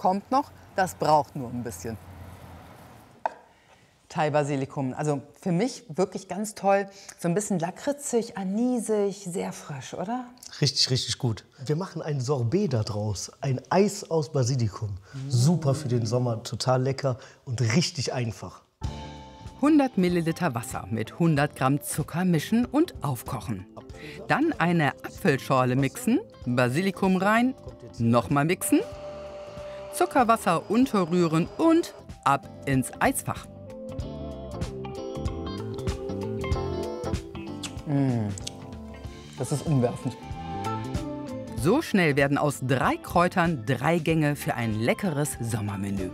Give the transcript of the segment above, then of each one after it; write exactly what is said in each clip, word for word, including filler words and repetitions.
kommt noch, das braucht nur ein bisschen. Thai Basilikum, also für mich wirklich ganz toll. So ein bisschen lakritzig, anisig, sehr frisch, oder? Richtig, richtig gut. Wir machen ein Sorbet daraus, ein Eis aus Basilikum. Mm. Super für den Sommer, total lecker und richtig einfach. hundert Milliliter Wasser mit hundert Gramm Zucker mischen und aufkochen. Dann eine Apfelschorle mixen, Basilikum rein, nochmal mixen, Zuckerwasser unterrühren und ab ins Eisfach. Mmh. Das ist umwerfend. So schnell werden aus drei Kräutern drei Gänge für ein leckeres Sommermenü.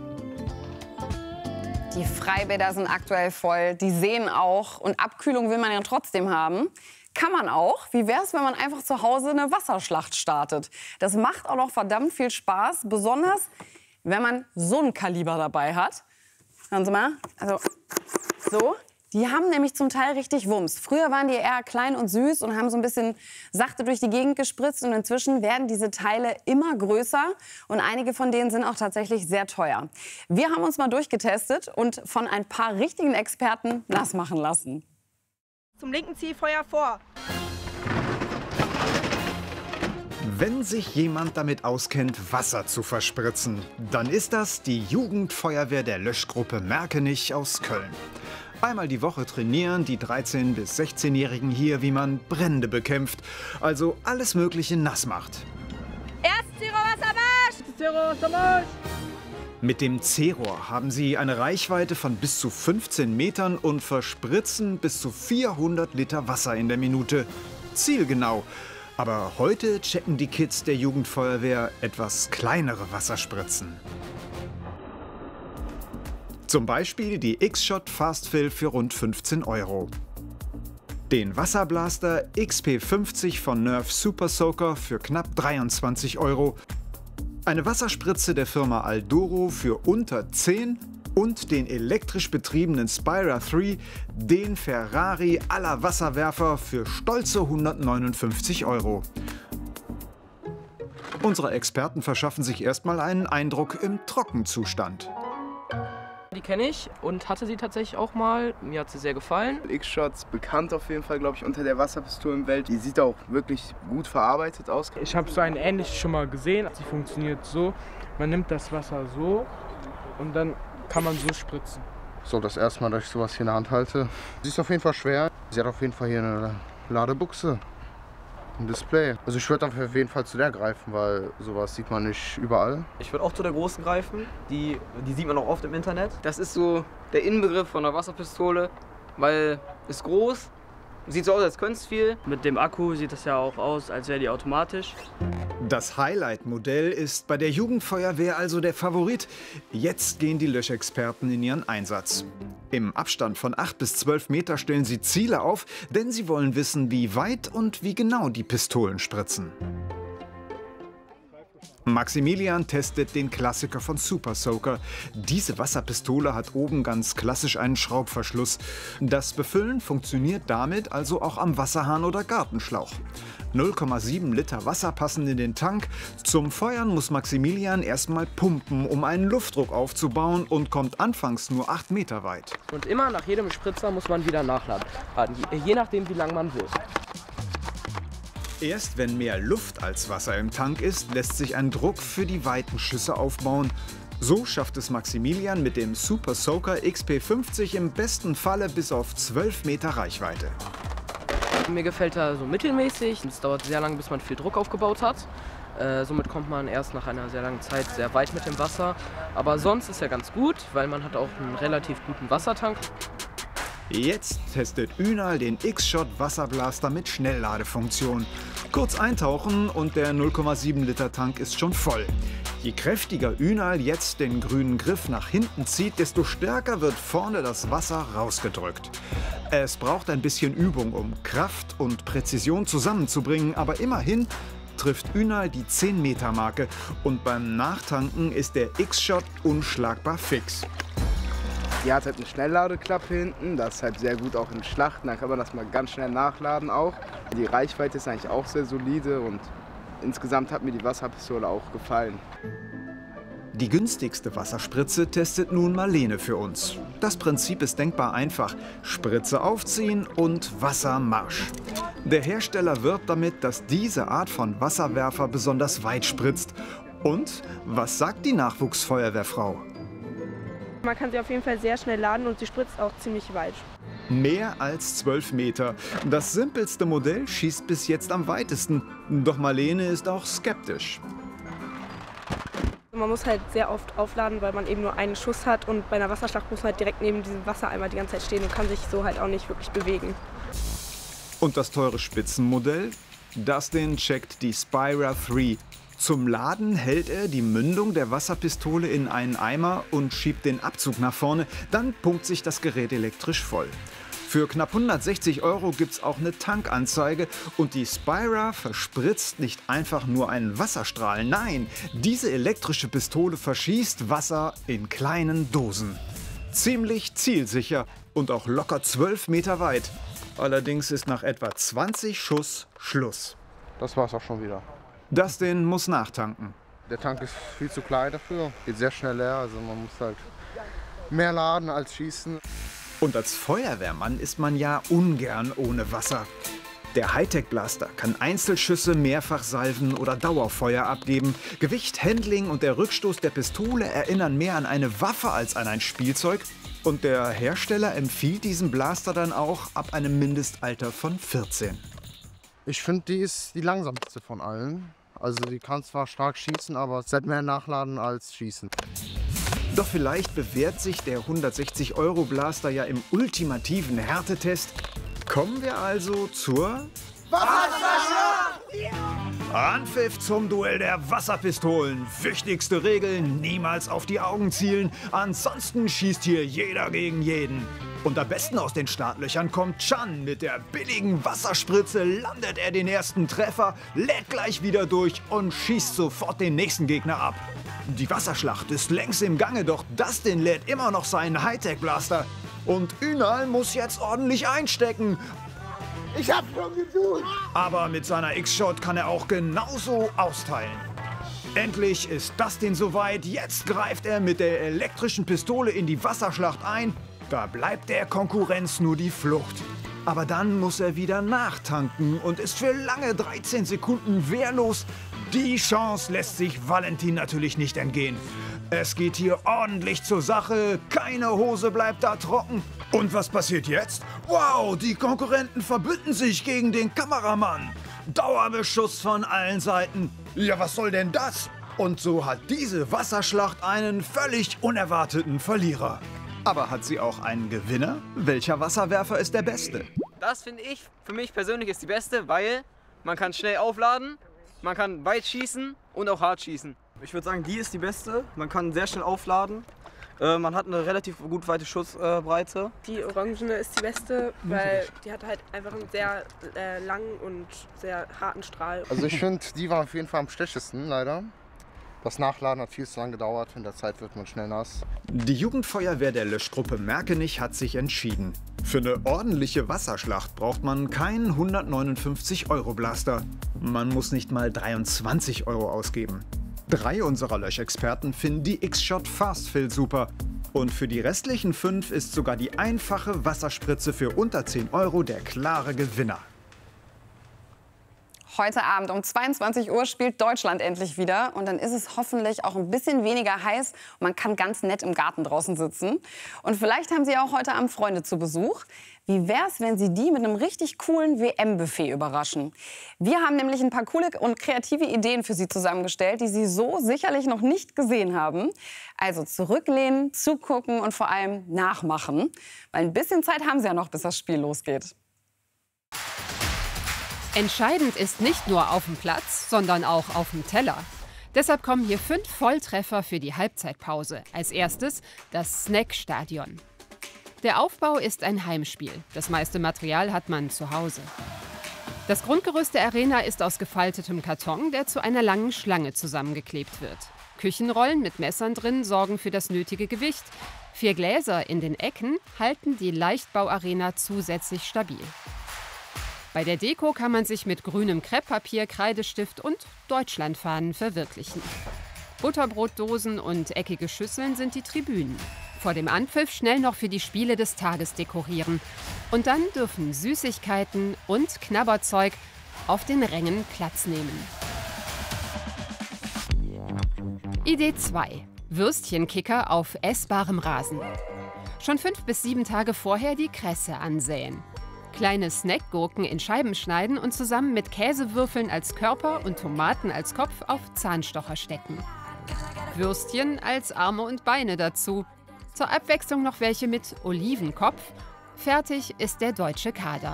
Die Freibäder sind aktuell voll, die sehen auch. Und Abkühlung will man ja trotzdem haben. Kann man auch. Wie wäre es, wenn man einfach zu Hause eine Wasserschlacht startet? Das macht auch noch verdammt viel Spaß, besonders wenn man so ein Kaliber dabei hat. Hören Sie mal, also so. Die haben nämlich zum Teil richtig Wumms. Früher waren die eher klein und süß und haben so ein bisschen sachte durch die Gegend gespritzt. Und inzwischen werden diese Teile immer größer. Und einige von denen sind auch tatsächlich sehr teuer. Wir haben uns mal durchgetestet und von ein paar richtigen Experten nass machen lassen. Zum linken Zielfeuer vor. Wenn sich jemand damit auskennt, Wasser zu verspritzen, dann ist das die Jugendfeuerwehr der Löschgruppe Merkenich aus Köln. Einmal die Woche trainieren die dreizehn- bis sechzehnjährigen hier, wie man Brände bekämpft, also alles Mögliche nass macht. Erst Zero-Wassermarsch! Zero-Wassermarsch! Mit dem C-Rohr haben sie eine Reichweite von bis zu fünfzehn Metern und verspritzen bis zu vierhundert Liter Wasser in der Minute. Zielgenau. Aber heute checken die Kids der Jugendfeuerwehr etwas kleinere Wasserspritzen. Zum Beispiel die X-Shot Fast-Fill für rund fünfzehn Euro. Den Wasserblaster X P fünfzig von Nerf Super Soaker für knapp dreiundzwanzig Euro. Eine Wasserspritze der Firma Aldoro für unter zehn und den elektrisch betriebenen Spira drei, den Ferrari aller Wasserwerfer für stolze hundertneunundfünfzig Euro. Unsere Experten verschaffen sich erstmal einen Eindruck im Trockenzustand. Die kenne ich und hatte sie tatsächlich auch mal. Mir hat sie sehr gefallen. X-Shots bekannt auf jeden Fall, glaube ich, unter der Wasserpistolenwelt. Die sieht auch wirklich gut verarbeitet aus. Ich habe so eine ähnliche schon mal gesehen. Sie funktioniert so, man nimmt das Wasser so und dann kann man so spritzen. So, das erste Mal, dass ich sowas hier in der Hand halte. Sie ist auf jeden Fall schwer. Sie hat auf jeden Fall hier eine Ladebuchse. Ein Display. Also ich würde auf jeden Fall zu der greifen, weil sowas sieht man nicht überall. Ich würde auch zu der großen greifen, die, die sieht man auch oft im Internet. Das ist so der Inbegriff von einer Wasserpistole, weil es groß, sieht so aus, als könnte es viel. Mit dem Akku sieht es ja auch aus, als wäre die automatisch. Das Highlight-Modell ist bei der Jugendfeuerwehr also der Favorit. Jetzt gehen die Löschexperten in ihren Einsatz. Im Abstand von acht bis zwölf Meter stellen sie Ziele auf, denn sie wollen wissen, wie weit und wie genau die Pistolen spritzen. Maximilian testet den Klassiker von Super Soaker. Diese Wasserpistole hat oben ganz klassisch einen Schraubverschluss. Das Befüllen funktioniert damit also auch am Wasserhahn oder Gartenschlauch. null Komma sieben Liter Wasser passen in den Tank. Zum Feuern muss Maximilian erstmal pumpen, um einen Luftdruck aufzubauen und kommt anfangs nur acht Meter weit. Und immer nach jedem Spritzer muss man wieder nachladen, je nachdem wie lange man will. Erst wenn mehr Luft als Wasser im Tank ist, lässt sich ein Druck für die weiten Schüsse aufbauen. So schafft es Maximilian mit dem Super Soaker X P fünfzig im besten Falle bis auf zwölf Meter Reichweite. Mir gefällt er so mittelmäßig. Es dauert sehr lange, bis man viel Druck aufgebaut hat. Äh, somit kommt man erst nach einer sehr langen Zeit sehr weit mit dem Wasser. Aber sonst ist er ganz gut, weil man hat auch einen relativ guten Wassertank. Jetzt testet Ünal den X-Shot Wasserblaster mit Schnellladefunktion. Kurz eintauchen und der null Komma sieben Liter Tank ist schon voll. Je kräftiger Ünal jetzt den grünen Griff nach hinten zieht, desto stärker wird vorne das Wasser rausgedrückt. Es braucht ein bisschen Übung, um Kraft und Präzision zusammenzubringen, aber immerhin trifft Ünal die zehn Meter Marke und beim Nachtanken ist der X-Shot unschlagbar fix. Die hat halt eine Schnellladeklappe hinten, das ist halt sehr gut auch in Schlachten, dann kann man das mal ganz schnell nachladen auch. Die Reichweite ist eigentlich auch sehr solide und insgesamt hat mir die Wasserpistole auch gefallen. Die günstigste Wasserspritze testet nun Marlene für uns. Das Prinzip ist denkbar einfach. Spritze aufziehen und Wassermarsch. Der Hersteller wirbt damit, dass diese Art von Wasserwerfer besonders weit spritzt. Und was sagt die Nachwuchsfeuerwehrfrau? Man kann sie auf jeden Fall sehr schnell laden und sie spritzt auch ziemlich weit. Mehr als zwölf Meter. Das simpelste Modell schießt bis jetzt am weitesten. Doch Marlene ist auch skeptisch. Man muss halt sehr oft aufladen, weil man eben nur einen Schuss hat. Und bei einer Wasserschlacht muss man halt direkt neben diesem Wassereimer die ganze Zeit stehen und kann sich so halt auch nicht wirklich bewegen. Und das teure Spitzenmodell? Dustin checkt die Spira drei. Zum Laden hält er die Mündung der Wasserpistole in einen Eimer und schiebt den Abzug nach vorne. Dann pumpt sich das Gerät elektrisch voll. Für knapp hundertsechzig Euro gibt es auch eine Tankanzeige und die Spira verspritzt nicht einfach nur einen Wasserstrahl. Nein, diese elektrische Pistole verschießt Wasser in kleinen Dosen. Ziemlich zielsicher und auch locker zwölf Meter weit. Allerdings ist nach etwa zwanzig Schuss Schluss. Das war's auch schon wieder. Dustin muss nachtanken. Der Tank ist viel zu klein dafür, geht sehr schnell leer, also man muss halt mehr laden als schießen. Und als Feuerwehrmann ist man ja ungern ohne Wasser. Der Hightech-Blaster kann Einzelschüsse mehrfach salven oder Dauerfeuer abgeben. Gewicht, Handling und der Rückstoß der Pistole erinnern mehr an eine Waffe als an ein Spielzeug. Und der Hersteller empfiehlt diesen Blaster dann auch ab einem Mindestalter von vierzehn. Ich finde, die ist die langsamste von allen. Also die kann zwar stark schießen, aber es hat mehr Nachladen als Schießen. Doch vielleicht bewährt sich der hundertsechzig Euro Blaster ja im ultimativen Härtetest. Kommen wir also zur Wasserschlacht! Anpfiff zum Duell der Wasserpistolen. Wichtigste Regel, niemals auf die Augen zielen. Ansonsten schießt hier jeder gegen jeden. Und am besten aus den Startlöchern kommt Chan. Mit der billigen Wasserspritze landet er den ersten Treffer, lädt gleich wieder durch und schießt sofort den nächsten Gegner ab. Die Wasserschlacht ist längst im Gange, doch Dustin lädt immer noch seinen Hightech-Blaster. Und Ünal muss jetzt ordentlich einstecken. Ich hab's schon getan. Aber mit seiner X-Shot kann er auch genauso austeilen. Endlich ist Dustin soweit. Jetzt greift er mit der elektrischen Pistole in die Wasserschlacht ein. Da bleibt der Konkurrenz nur die Flucht. Aber dann muss er wieder nachtanken und ist für lange dreizehn Sekunden wehrlos. Die Chance lässt sich Valentin natürlich nicht entgehen. Es geht hier ordentlich zur Sache, keine Hose bleibt da trocken. Und was passiert jetzt? Wow, die Konkurrenten verbünden sich gegen den Kameramann. Dauerbeschuss von allen Seiten. Ja, was soll denn das? Und so hat diese Wasserschlacht einen völlig unerwarteten Verlierer. Aber hat sie auch einen Gewinner? Welcher Wasserwerfer ist der beste? Das finde ich, für mich persönlich ist die beste, weil man kann schnell aufladen, man kann weit schießen und auch hart schießen. Ich würde sagen, die ist die beste. Man kann sehr schnell aufladen. Äh, man hat eine relativ gut weite Schussbreite. Äh, die Orangene ist die beste, weil die hat halt einfach einen sehr äh, langen und sehr harten Strahl. Also ich finde, die war auf jeden Fall am schlechtesten, leider. Das Nachladen hat viel zu lange gedauert, in der Zeit wird man schnell nass. Die Jugendfeuerwehr der Löschgruppe Merkenich hat sich entschieden. Für eine ordentliche Wasserschlacht braucht man keinen hundertneunundfünfzig Euro Blaster. Man muss nicht mal dreiundzwanzig Euro ausgeben. Drei unserer Löschexperten finden die X-Shot Fast Fill super. Und für die restlichen fünf ist sogar die einfache Wasserspritze für unter zehn Euro der klare Gewinner. Heute Abend um zweiundzwanzig Uhr spielt Deutschland endlich wieder. Und dann ist es hoffentlich auch ein bisschen weniger heiß. Und man kann ganz nett im Garten draußen sitzen. Und vielleicht haben Sie auch heute Abend Freunde zu Besuch. Wie wär's, wenn Sie die mit einem richtig coolen W M-Buffet überraschen? Wir haben nämlich ein paar coole und kreative Ideen für Sie zusammengestellt, die Sie so sicherlich noch nicht gesehen haben. Also zurücklehnen, zugucken und vor allem nachmachen. Weil ein bisschen Zeit haben Sie ja noch, bis das Spiel losgeht. Entscheidend ist nicht nur auf dem Platz, sondern auch auf dem Teller. Deshalb kommen hier fünf Volltreffer für die Halbzeitpause. Als erstes das Snackstadion. Der Aufbau ist ein Heimspiel. Das meiste Material hat man zu Hause. Das Grundgerüst der Arena ist aus gefaltetem Karton, der zu einer langen Schlange zusammengeklebt wird. Küchenrollen mit Messern drin sorgen für das nötige Gewicht. Vier Gläser in den Ecken halten die Leichtbauarena zusätzlich stabil. Bei der Deko kann man sich mit grünem Krepppapier, Kreidestift und Deutschlandfahnen verwirklichen. Butterbrotdosen und eckige Schüsseln sind die Tribünen. Vor dem Anpfiff schnell noch für die Spiele des Tages dekorieren. Und dann dürfen Süßigkeiten und Knabberzeug auf den Rängen Platz nehmen. Idee zwei. Würstchenkicker auf essbarem Rasen. Schon fünf bis sieben Tage vorher die Kresse ansäen. Kleine Snackgurken in Scheiben schneiden und zusammen mit Käsewürfeln als Körper und Tomaten als Kopf auf Zahnstocher stecken. Würstchen als Arme und Beine dazu. Zur Abwechslung noch welche mit Olivenkopf. Fertig ist der deutsche Kader.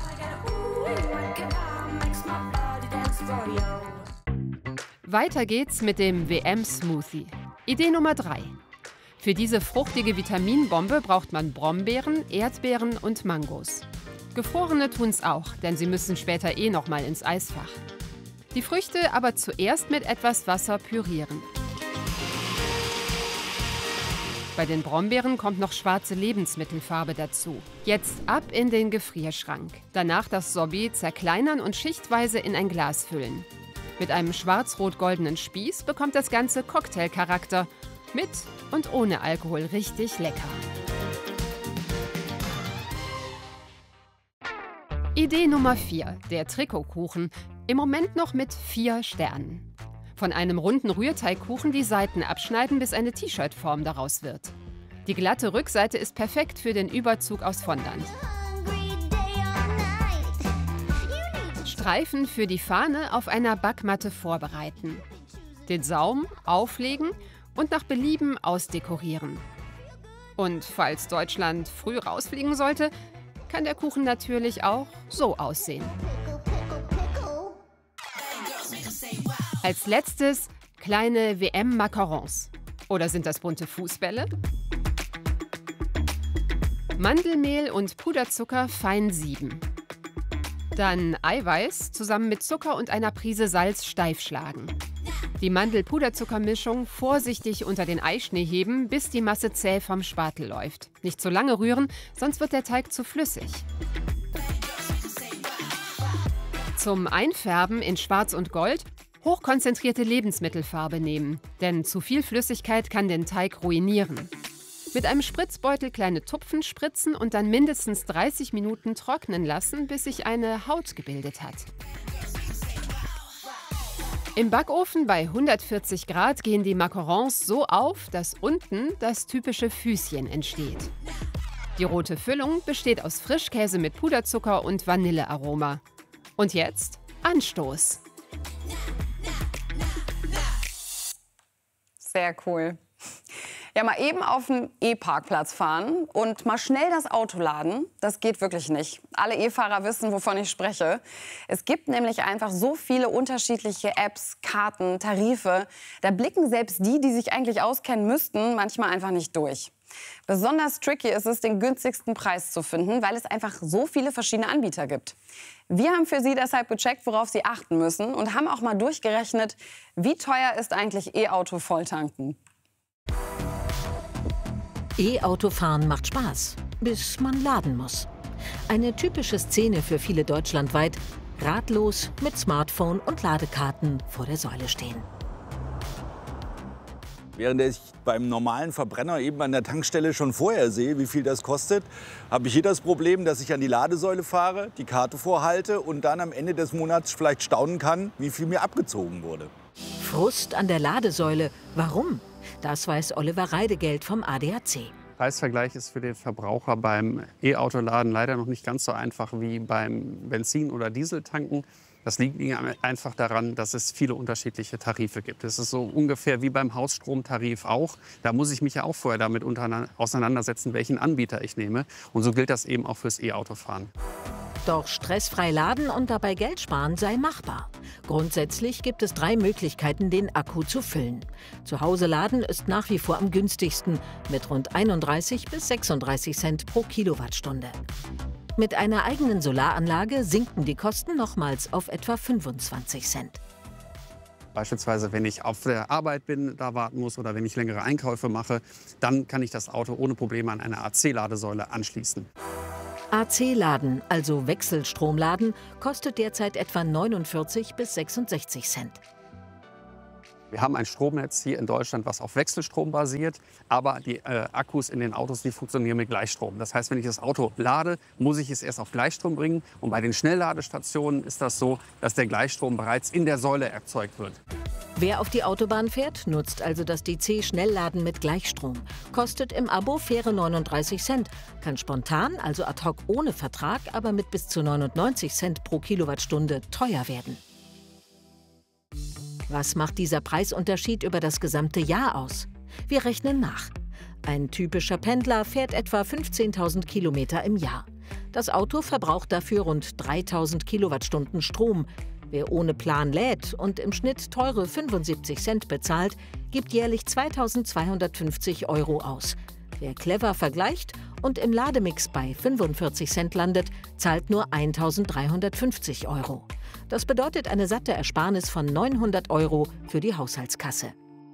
Weiter geht's mit dem W M-Smoothie. Idee Nummer drei. Für diese fruchtige Vitaminbombe braucht man Brombeeren, Erdbeeren und Mangos. Gefrorene tun's auch, denn sie müssen später eh noch mal ins Eisfach. Die Früchte aber zuerst mit etwas Wasser pürieren. Bei den Brombeeren kommt noch schwarze Lebensmittelfarbe dazu. Jetzt ab in den Gefrierschrank. Danach das Sorbet zerkleinern und schichtweise in ein Glas füllen. Mit einem schwarz-rot-goldenen Spieß bekommt das Ganze Cocktailcharakter. Mit und ohne Alkohol richtig lecker. Idee Nummer vier, der Trikotkuchen. Im Moment noch mit vier Sternen. Von einem runden Rührteigkuchen die Seiten abschneiden, bis eine T-Shirt-Form daraus wird. Die glatte Rückseite ist perfekt für den Überzug aus Fondant. Streifen für die Fahne auf einer Backmatte vorbereiten. Den Saum auflegen und nach Belieben ausdekorieren. Und falls Deutschland früh rausfliegen sollte, kann der Kuchen natürlich auch so aussehen. Als letztes kleine W M-Macarons. Oder sind das bunte Fußbälle? Mandelmehl und Puderzucker fein sieben. Dann Eiweiß zusammen mit Zucker und einer Prise Salz steif schlagen. Die Mandel-Puderzucker-Mischung vorsichtig unter den Eischnee heben, bis die Masse zäh vom Spatel läuft. Nicht zu lange rühren, sonst wird der Teig zu flüssig. Zum Einfärben in Schwarz und Gold hochkonzentrierte Lebensmittelfarbe nehmen, denn zu viel Flüssigkeit kann den Teig ruinieren. Mit einem Spritzbeutel kleine Tupfen spritzen und dann mindestens dreißig Minuten trocknen lassen, bis sich eine Haut gebildet hat. Im Backofen bei hundertvierzig Grad gehen die Macarons so auf, dass unten das typische Füßchen entsteht. Die rote Füllung besteht aus Frischkäse mit Puderzucker und Vanillearoma. Und jetzt Anstoß! Sehr cool. Ja, mal eben auf den E-Parkplatz fahren und mal schnell das Auto laden, das geht wirklich nicht. Alle E-Fahrer wissen, wovon ich spreche. Es gibt nämlich einfach so viele unterschiedliche Apps, Karten, Tarife. Da blicken selbst die, die sich eigentlich auskennen müssten, manchmal einfach nicht durch. Besonders tricky ist es, den günstigsten Preis zu finden, weil es einfach so viele verschiedene Anbieter gibt. Wir haben für Sie deshalb gecheckt, worauf Sie achten müssen und haben auch mal durchgerechnet, wie teuer ist eigentlich E-Auto volltanken. E-Autofahren macht Spaß, bis man laden muss. Eine typische Szene für viele deutschlandweit, ratlos mit Smartphone und Ladekarten vor der Säule stehen. Während ich beim normalen Verbrenner eben an der Tankstelle schon vorher sehe, wie viel das kostet, habe ich hier das Problem, dass ich an die Ladesäule fahre, die Karte vorhalte und dann am Ende des Monats vielleicht staunen kann, wie viel mir abgezogen wurde. Frust an der Ladesäule. Warum? Das weiß Oliver Reidegeld vom A D A C. Preisvergleich ist für den Verbraucher beim E-Autoladen leider noch nicht ganz so einfach wie beim Benzin- oder Dieseltanken. Das liegt einfach daran, dass es viele unterschiedliche Tarife gibt. Es ist so ungefähr wie beim Hausstromtarif auch. Da muss ich mich ja auch vorher damit auseinandersetzen, welchen Anbieter ich nehme. Und so gilt das eben auch fürs E-Autofahren. Doch stressfrei laden und dabei Geld sparen sei machbar. Grundsätzlich gibt es drei Möglichkeiten, den Akku zu füllen. Zu Hause laden ist nach wie vor am günstigsten mit rund einunddreißig bis sechsunddreißig Cent pro Kilowattstunde. Mit einer eigenen Solaranlage sinken die Kosten nochmals auf etwa fünfundzwanzig Cent. Beispielsweise, wenn ich auf der Arbeit bin, da warten muss oder wenn ich längere Einkäufe mache, dann kann ich das Auto ohne Probleme an eine A C-Ladesäule anschließen. A C-Laden, also Wechselstromladen, kostet derzeit etwa neunundvierzig bis sechsundsechzig Cent. Wir haben ein Stromnetz hier in Deutschland, was auf Wechselstrom basiert, aber die äh, Akkus in den Autos, die funktionieren mit Gleichstrom. Das heißt, wenn ich das Auto lade, muss ich es erst auf Gleichstrom bringen. Und bei den Schnellladestationen ist das so, dass der Gleichstrom bereits in der Säule erzeugt wird. Wer auf die Autobahn fährt, nutzt also das D C-Schnellladen mit Gleichstrom. Kostet im Abo faire neununddreißig Cent. Kann spontan, also ad hoc ohne Vertrag, aber mit bis zu neunundneunzig Cent pro Kilowattstunde teuer werden. Was macht dieser Preisunterschied über das gesamte Jahr aus? Wir rechnen nach. Ein typischer Pendler fährt etwa fünfzehntausend Kilometer im Jahr. Das Auto verbraucht dafür rund dreitausend Kilowattstunden Strom. Wer ohne Plan lädt und im Schnitt teure fünfundsiebzig Cent bezahlt, gibt jährlich zweitausendzweihundertfünfzig Euro aus. Wer clever vergleicht und im Lademix bei fünfundvierzig Cent landet, zahlt nur eintausenddreihundertfünfzig Euro. Das bedeutet eine satte Ersparnis von neunhundert Euro für die Haushaltskasse.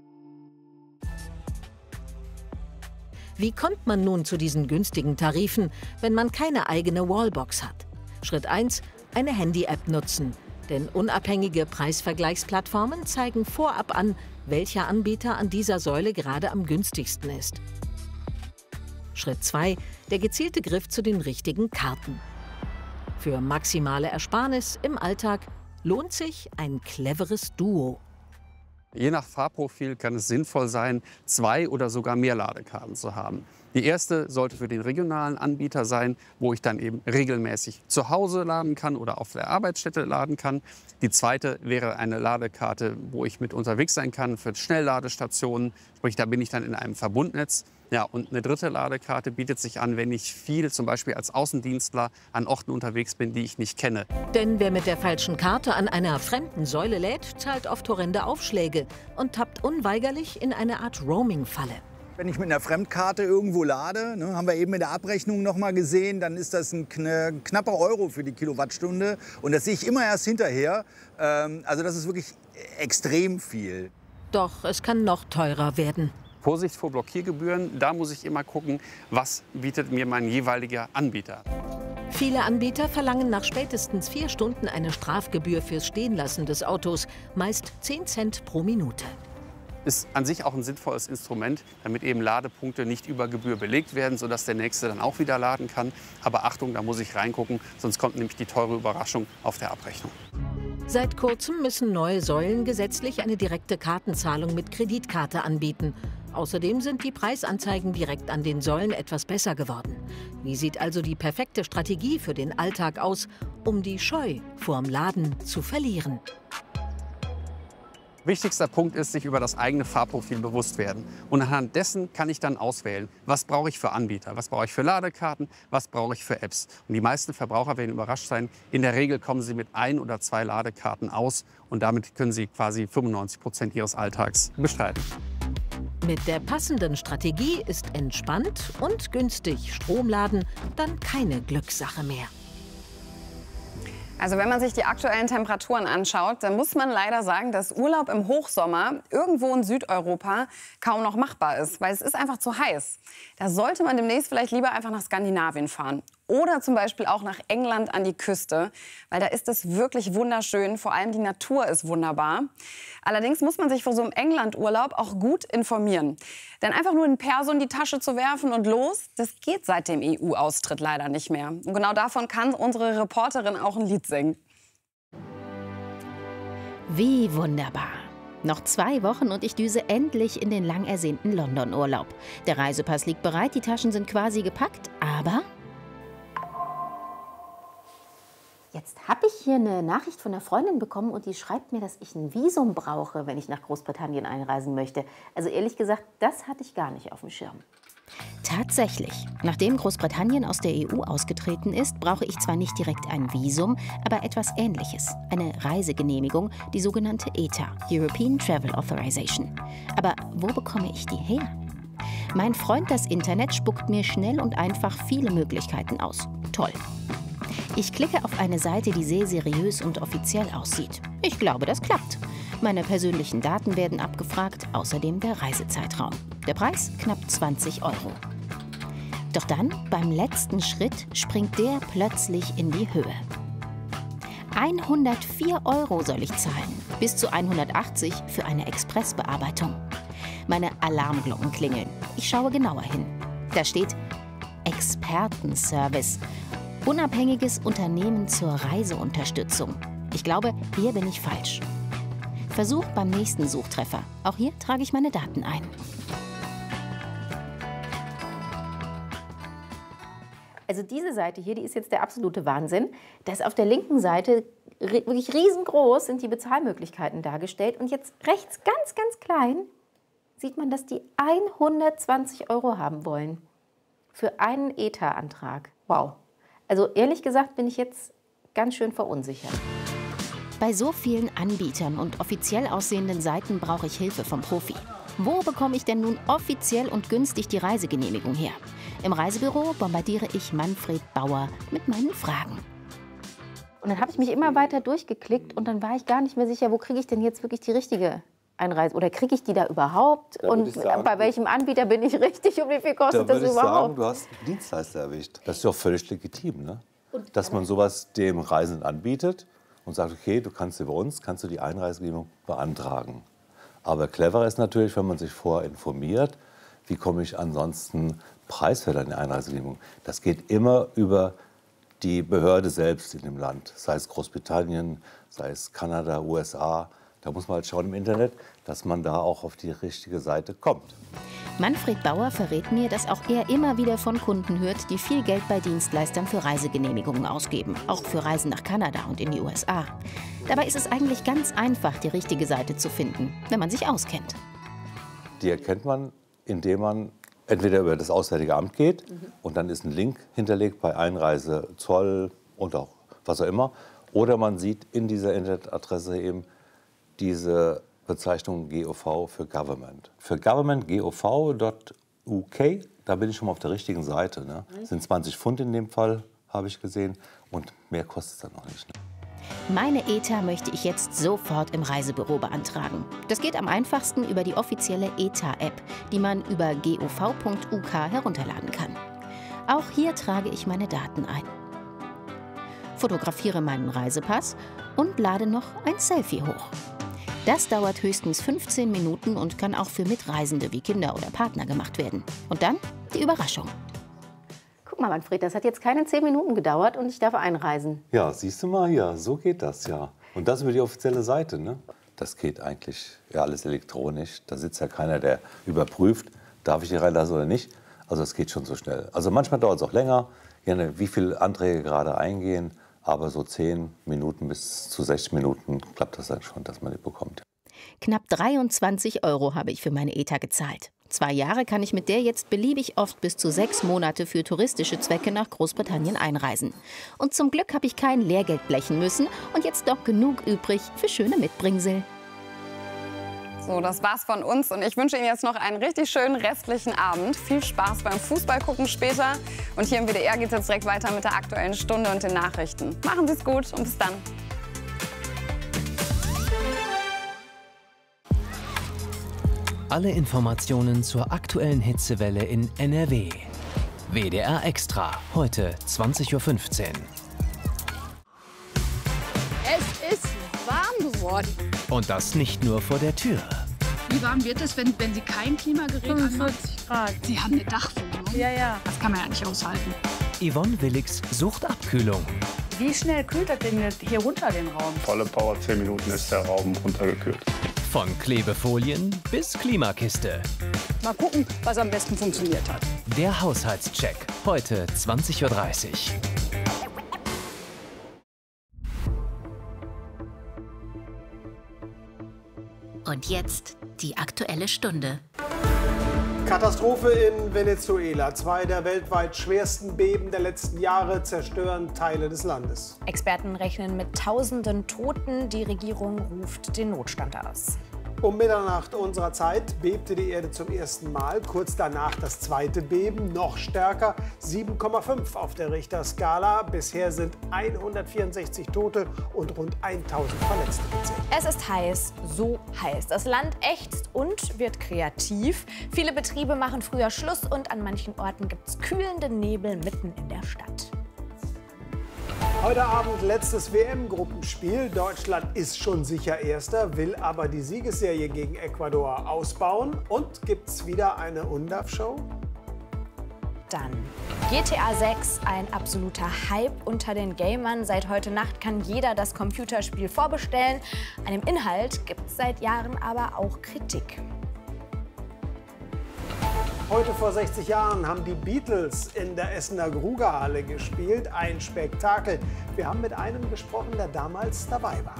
Wie kommt man nun zu diesen günstigen Tarifen, wenn man keine eigene Wallbox hat? Schritt eins: eine Handy-App nutzen. Denn unabhängige Preisvergleichsplattformen zeigen vorab an, welcher Anbieter an dieser Säule gerade am günstigsten ist. Schritt zwei: der gezielte Griff zu den richtigen Karten. Für maximale Ersparnis im Alltag lohnt sich ein cleveres Duo. Je nach Fahrprofil kann es sinnvoll sein, zwei oder sogar mehr Ladekarten zu haben. Die erste sollte für den regionalen Anbieter sein, wo ich dann eben regelmäßig zu Hause laden kann oder auf der Arbeitsstätte laden kann. Die zweite wäre eine Ladekarte, wo ich mit unterwegs sein kann für Schnellladestationen. Sprich, da bin ich dann in einem Verbundnetz. Ja, und eine dritte Ladekarte bietet sich an, wenn ich viel, zum Beispiel als Außendienstler, an Orten unterwegs bin, die ich nicht kenne. Denn wer mit der falschen Karte an einer fremden Säule lädt, zahlt oft horrende Aufschläge und tappt unweigerlich in eine Art Roaming-Falle. Wenn ich mit einer Fremdkarte irgendwo lade, ne, haben wir eben in der Abrechnung noch mal gesehen, dann ist das ein kn knapper Euro für die Kilowattstunde. Und das sehe ich immer erst hinterher. Ähm, also das ist wirklich extrem viel. Doch es kann noch teurer werden. Vorsicht vor Blockiergebühren, da muss ich immer gucken, was bietet mir mein jeweiliger Anbieter. Viele Anbieter verlangen nach spätestens vier Stunden eine Strafgebühr fürs Stehenlassen des Autos, meist zehn Cent pro Minute. Ist an sich auch ein sinnvolles Instrument, damit eben Ladepunkte nicht über Gebühr belegt werden, sodass der Nächste dann auch wieder laden kann. Aber Achtung, da muss ich reingucken, sonst kommt nämlich die teure Überraschung auf der Abrechnung. Seit kurzem müssen neue Säulen gesetzlich eine direkte Kartenzahlung mit Kreditkarte anbieten. Außerdem sind die Preisanzeigen direkt an den Säulen etwas besser geworden. Wie sieht also die perfekte Strategie für den Alltag aus, um die Scheu vorm Laden zu verlieren? Wichtigster Punkt ist, sich über das eigene Fahrprofil bewusst werden. Und anhand dessen kann ich dann auswählen, was brauche ich für Anbieter, was brauche ich für Ladekarten, was brauche ich für Apps. Und die meisten Verbraucher werden überrascht sein, in der Regel kommen sie mit ein oder zwei Ladekarten aus und damit können sie quasi fünfundneunzig Prozent ihres Alltags bestreiten. Mit der passenden Strategie ist entspannt und günstig Stromladen dann keine Glückssache mehr. Also wenn man sich die aktuellen Temperaturen anschaut, dann muss man leider sagen, dass Urlaub im Hochsommer irgendwo in Südeuropa kaum noch machbar ist, weil es ist einfach zu heiß. Da sollte man demnächst vielleicht lieber einfach nach Skandinavien fahren oder zum Beispiel auch nach England an die Küste, weil da ist es wirklich wunderschön, vor allem die Natur ist wunderbar. Allerdings muss man sich vor so einem England-Urlaub auch gut informieren. Denn einfach nur einen Perso in die Tasche zu werfen und los, das geht seit dem E U-Austritt leider nicht mehr. Und genau davon kann unsere Reporterin auch ein Lied singen. Wie wunderbar. Noch zwei Wochen und ich düse endlich in den lang ersehnten London-Urlaub. Der Reisepass liegt bereit, die Taschen sind quasi gepackt, aber... Jetzt habe ich hier eine Nachricht von einer Freundin bekommen und die schreibt mir, dass ich ein Visum brauche, wenn ich nach Großbritannien einreisen möchte. Also ehrlich gesagt, das hatte ich gar nicht auf dem Schirm. Tatsächlich. Nachdem Großbritannien aus der E U ausgetreten ist, brauche ich zwar nicht direkt ein Visum, aber etwas Ähnliches. Eine Reisegenehmigung, die sogenannte E T A, European Travel Authorization. Aber wo bekomme ich die her? Mein Freund, das Internet, spuckt mir schnell und einfach viele Möglichkeiten aus. Toll. Ich klicke auf eine Seite, die sehr seriös und offiziell aussieht. Ich glaube, das klappt. Meine persönlichen Daten werden abgefragt, außerdem der Reisezeitraum. Der Preis knapp zwanzig Euro. Doch dann, beim letzten Schritt, springt der plötzlich in die Höhe. hundertvier Euro soll ich zahlen, bis zu hundertachtzig für eine Expressbearbeitung. Meine Alarmglocken klingeln. Ich schaue genauer hin. Da steht Expertenservice. Unabhängiges Unternehmen zur Reiseunterstützung. Ich glaube, hier bin ich falsch. Versuch beim nächsten Suchtreffer. Auch hier trage ich meine Daten ein. Also diese Seite hier, die ist jetzt der absolute Wahnsinn. Da ist auf der linken Seite wirklich riesengroß sind die Bezahlmöglichkeiten dargestellt. Und jetzt rechts ganz, ganz klein sieht man, dass die hundertzwanzig Euro haben wollen für einen E T A-Antrag. Wow. Also ehrlich gesagt bin ich jetzt ganz schön verunsichert. Bei so vielen Anbietern und offiziell aussehenden Seiten brauche ich Hilfe vom Profi. Wo bekomme ich denn nun offiziell und günstig die Reisegenehmigung her? Im Reisebüro bombardiere ich Manfred Bauer mit meinen Fragen. Und dann habe ich mich immer weiter durchgeklickt und dann war ich gar nicht mehr sicher, wo kriege ich denn jetzt wirklich die richtige Einreise? Oder kriege ich die da überhaupt? Da und sagen, bei welchem Anbieter bin ich richtig und wie viel kostet da das ich überhaupt? Sagen, du hast einen Dienstleister erwischt. Das ist doch völlig legitim, ne? Dass man sowas dem Reisenden anbietet und sagt, okay, du kannst über uns, kannst du die Einreisegenehmigung beantragen. Aber cleverer ist natürlich, wenn man sich vorher informiert, wie komme ich ansonsten preiswert an die Einreisegenehmigung. Das geht immer über die Behörde selbst in dem Land, sei es Großbritannien, sei es Kanada, U S A. Da muss man halt schauen im Internet, dass man da auch auf die richtige Seite kommt. Manfred Bauer verrät mir, dass auch er immer wieder von Kunden hört, die viel Geld bei Dienstleistern für Reisegenehmigungen ausgeben, auch für Reisen nach Kanada und in die U S A. Dabei ist es eigentlich ganz einfach, die richtige Seite zu finden, wenn man sich auskennt. Die erkennt man, indem man entweder über das Auswärtige Amt geht mhm. und dann ist ein Link hinterlegt bei Einreise, Zoll und auch was auch immer. Oder man sieht in dieser Internetadresse eben diese Bezeichnung G O V für Government. Für Government, G O V Punkt U K, da bin ich schon mal auf der richtigen Seite. Ne? Das sind zwanzig Pfund in dem Fall, habe ich gesehen. Und mehr kostet es dann noch nicht. Ne? Meine E T A möchte ich jetzt sofort im Reisebüro beantragen. Das geht am einfachsten über die offizielle E T A-App, die man über G O V Punkt U K herunterladen kann. Auch hier trage ich meine Daten ein. Fotografiere meinen Reisepass und lade noch ein Selfie hoch. Das dauert höchstens fünfzehn Minuten und kann auch für Mitreisende wie Kinder oder Partner gemacht werden. Und dann die Überraschung. Guck mal, Manfred, das hat jetzt keine zehn Minuten gedauert und ich darf einreisen. Ja, siehst du mal hier, so geht das ja. Und das über die offizielle Seite, ne? Das geht eigentlich ja alles elektronisch. Da sitzt ja keiner, der überprüft, darf ich hier reinlassen oder nicht. Also es geht schon so schnell. Also manchmal dauert es auch länger, je wie viele Anträge gerade eingehen. Aber so zehn Minuten bis zu sechzig Minuten klappt das dann schon, dass man die bekommt. Knapp dreiundzwanzig Euro habe ich für meine E T A gezahlt. Zwei Jahre kann ich mit der jetzt beliebig oft bis zu sechs Monate für touristische Zwecke nach Großbritannien einreisen. Und zum Glück habe ich kein Lehrgeld blechen müssen und jetzt doch genug übrig für schöne Mitbringsel. So, das war's von uns und ich wünsche Ihnen jetzt noch einen richtig schönen restlichen Abend. Viel Spaß beim Fußballgucken später. Und hier im W D R geht es jetzt direkt weiter mit der Aktuellen Stunde und den Nachrichten. Machen Sie es gut und bis dann. Alle Informationen zur aktuellen Hitzewelle in N R W. W D R Extra, heute zwanzig Uhr fünfzehn. Es ist warm geworden. Und das nicht nur vor der Tür. Wie warm wird es, wenn, wenn Sie kein Klimagerät anmachen? fünfundvierzig Grad. Sie haben eine Dachfüllung. Ja, ja. Das kann man ja nicht aushalten. Yvonne Willigs sucht Abkühlung. Wie schnell kühlt das denn hier runter den Raum? Volle Power, zehn Minuten ist der Raum runtergekühlt. Von Klebefolien bis Klimakiste. Mal gucken, was am besten funktioniert hat. Der Haushaltscheck, heute zwanzig Uhr dreißig. Und jetzt die Aktuelle Stunde. Katastrophe in Venezuela. Zwei der weltweit schwersten Beben der letzten Jahre zerstören Teile des Landes. Experten rechnen mit tausenden Toten. Die Regierung ruft den Notstand aus. Um Mitternacht unserer Zeit bebte die Erde zum ersten Mal. Kurz danach das zweite Beben, noch stärker, sieben Komma fünf auf der Richterskala. Bisher sind hundertvierundsechzig Tote und rund tausend Verletzte gezählt. Es ist heiß, so heiß. Das Land ächzt und wird kreativ. Viele Betriebe machen früher Schluss und an manchen Orten gibt es kühlende Nebel mitten in der Stadt. Heute Abend letztes W M-Gruppenspiel. Deutschland ist schon sicher Erster, will aber die Siegesserie gegen Ecuador ausbauen. Und gibt's wieder eine UNDAF-Show? Dann G T A sechs, ein absoluter Hype unter den Gamern. Seit heute Nacht kann jeder das Computerspiel vorbestellen. An dem Inhalt gibt es seit Jahren aber auch Kritik. Heute vor sechzig Jahren haben die Beatles in der Essener Grugerhalle gespielt. Ein Spektakel. Wir haben mit einem gesprochen, der damals dabei war.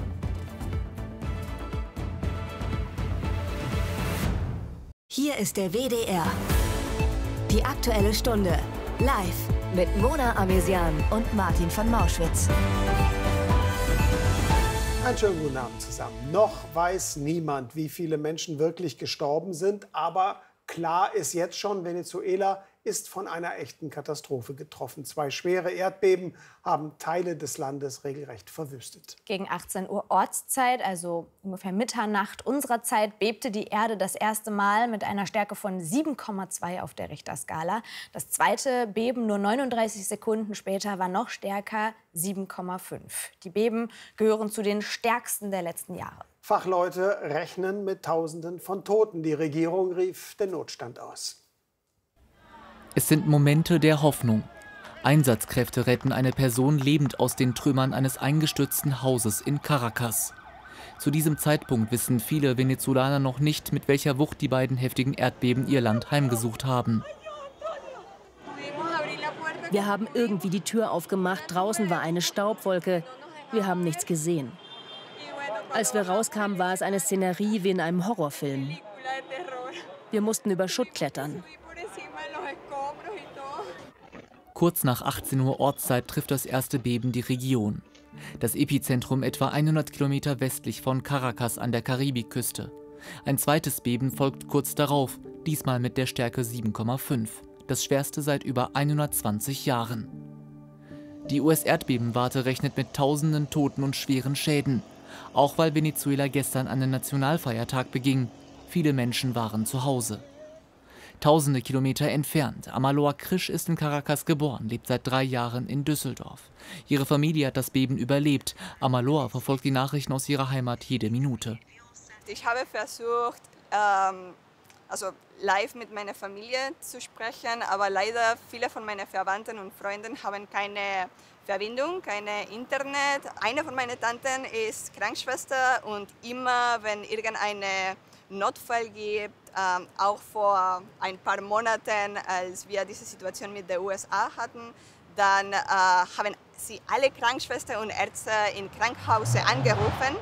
Hier ist der W D R. Die Aktuelle Stunde. Live mit Mona Amesian und Martin von Mauschwitz. Einen schönen guten Abend zusammen. Noch weiß niemand, wie viele Menschen wirklich gestorben sind, aber klar ist jetzt schon, Venezuela ist von einer echten Katastrophe getroffen. Zwei schwere Erdbeben haben Teile des Landes regelrecht verwüstet. Gegen achtzehn Uhr Ortszeit, also ungefähr Mitternacht unserer Zeit, bebte die Erde das erste Mal mit einer Stärke von sieben Komma zwei auf der Richterskala. Das zweite Beben nur neununddreißig Sekunden später war noch stärker, sieben Komma fünf. Die Beben gehören zu den stärksten der letzten Jahre. Fachleute rechnen mit Tausenden von Toten. Die Regierung rief den Notstand aus. Es sind Momente der Hoffnung. Einsatzkräfte retten eine Person lebend aus den Trümmern eines eingestürzten Hauses in Caracas. Zu diesem Zeitpunkt wissen viele Venezolaner noch nicht, mit welcher Wucht die beiden heftigen Erdbeben ihr Land heimgesucht haben. Wir haben irgendwie die Tür aufgemacht, draußen war eine Staubwolke. Wir haben nichts gesehen. Als wir rauskamen, war es eine Szenerie wie in einem Horrorfilm. Wir mussten über Schutt klettern. Kurz nach achtzehn Uhr Ortszeit trifft das erste Beben die Region. Das Epizentrum etwa hundert Kilometer westlich von Caracas an der Karibikküste. Ein zweites Beben folgt kurz darauf, diesmal mit der Stärke sieben Komma fünf, das schwerste seit über hundertzwanzig Jahren. Die U S-Erdbebenwarte rechnet mit tausenden Toten und schweren Schäden, auch weil Venezuela gestern einen Nationalfeiertag beging. Viele Menschen waren zu Hause. Tausende Kilometer entfernt. Amaloa Krisch ist in Caracas geboren, lebt seit drei Jahren in Düsseldorf. Ihre Familie hat das Beben überlebt. Amaloa verfolgt die Nachrichten aus ihrer Heimat jede Minute. Ich habe versucht, ähm, also live mit meiner Familie zu sprechen, aber leider viele von meinen Verwandten und Freunden haben keine Verbindung, kein Internet. Eine von meinen Tanten ist Krankenschwester und immer, wenn irgendeine Notfall gibt, ähm, auch vor ein paar Monaten, als wir diese Situation mit den U S A hatten, dann äh, haben sie alle Krankenschwestern und Ärzte in Krankenhäuser angerufen,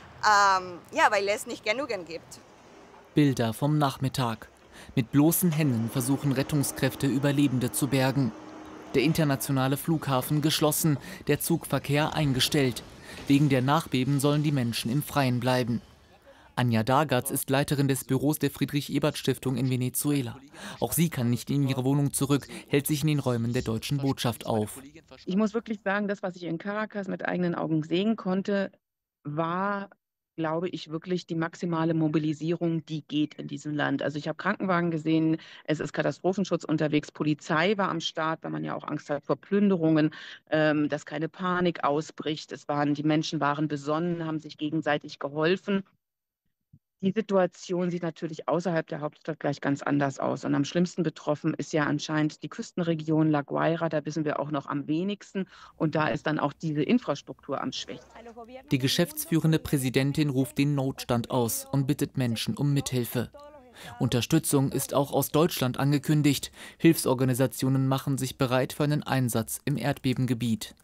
ähm, ja, weil es nicht genügend gibt. Bilder vom Nachmittag. Mit bloßen Händen versuchen Rettungskräfte, Überlebende zu bergen. Der internationale Flughafen geschlossen, der Zugverkehr eingestellt. Wegen der Nachbeben sollen die Menschen im Freien bleiben. Anja Dagatz ist Leiterin des Büros der Friedrich-Ebert-Stiftung in Venezuela. Auch sie kann nicht in ihre Wohnung zurück, hält sich in den Räumen der deutschen Botschaft auf. Ich muss wirklich sagen, das, was ich in Caracas mit eigenen Augen sehen konnte, war, glaube ich, wirklich die maximale Mobilisierung, die geht in diesem Land. Also ich habe Krankenwagen gesehen, es ist Katastrophenschutz unterwegs, Polizei war am Start, weil man ja auch Angst hat vor Plünderungen, ähm, dass keine Panik ausbricht. Es waren, die Menschen waren besonnen, haben sich gegenseitig geholfen. Die Situation sieht natürlich außerhalb der Hauptstadt gleich ganz anders aus. Und am schlimmsten betroffen ist ja anscheinend die Küstenregion La Guaira. Da wissen wir auch noch am wenigsten. Und da ist dann auch diese Infrastruktur am schwächsten. Die geschäftsführende Präsidentin ruft den Notstand aus und bittet Menschen um Mithilfe. Unterstützung ist auch aus Deutschland angekündigt. Hilfsorganisationen machen sich bereit für einen Einsatz im Erdbebengebiet.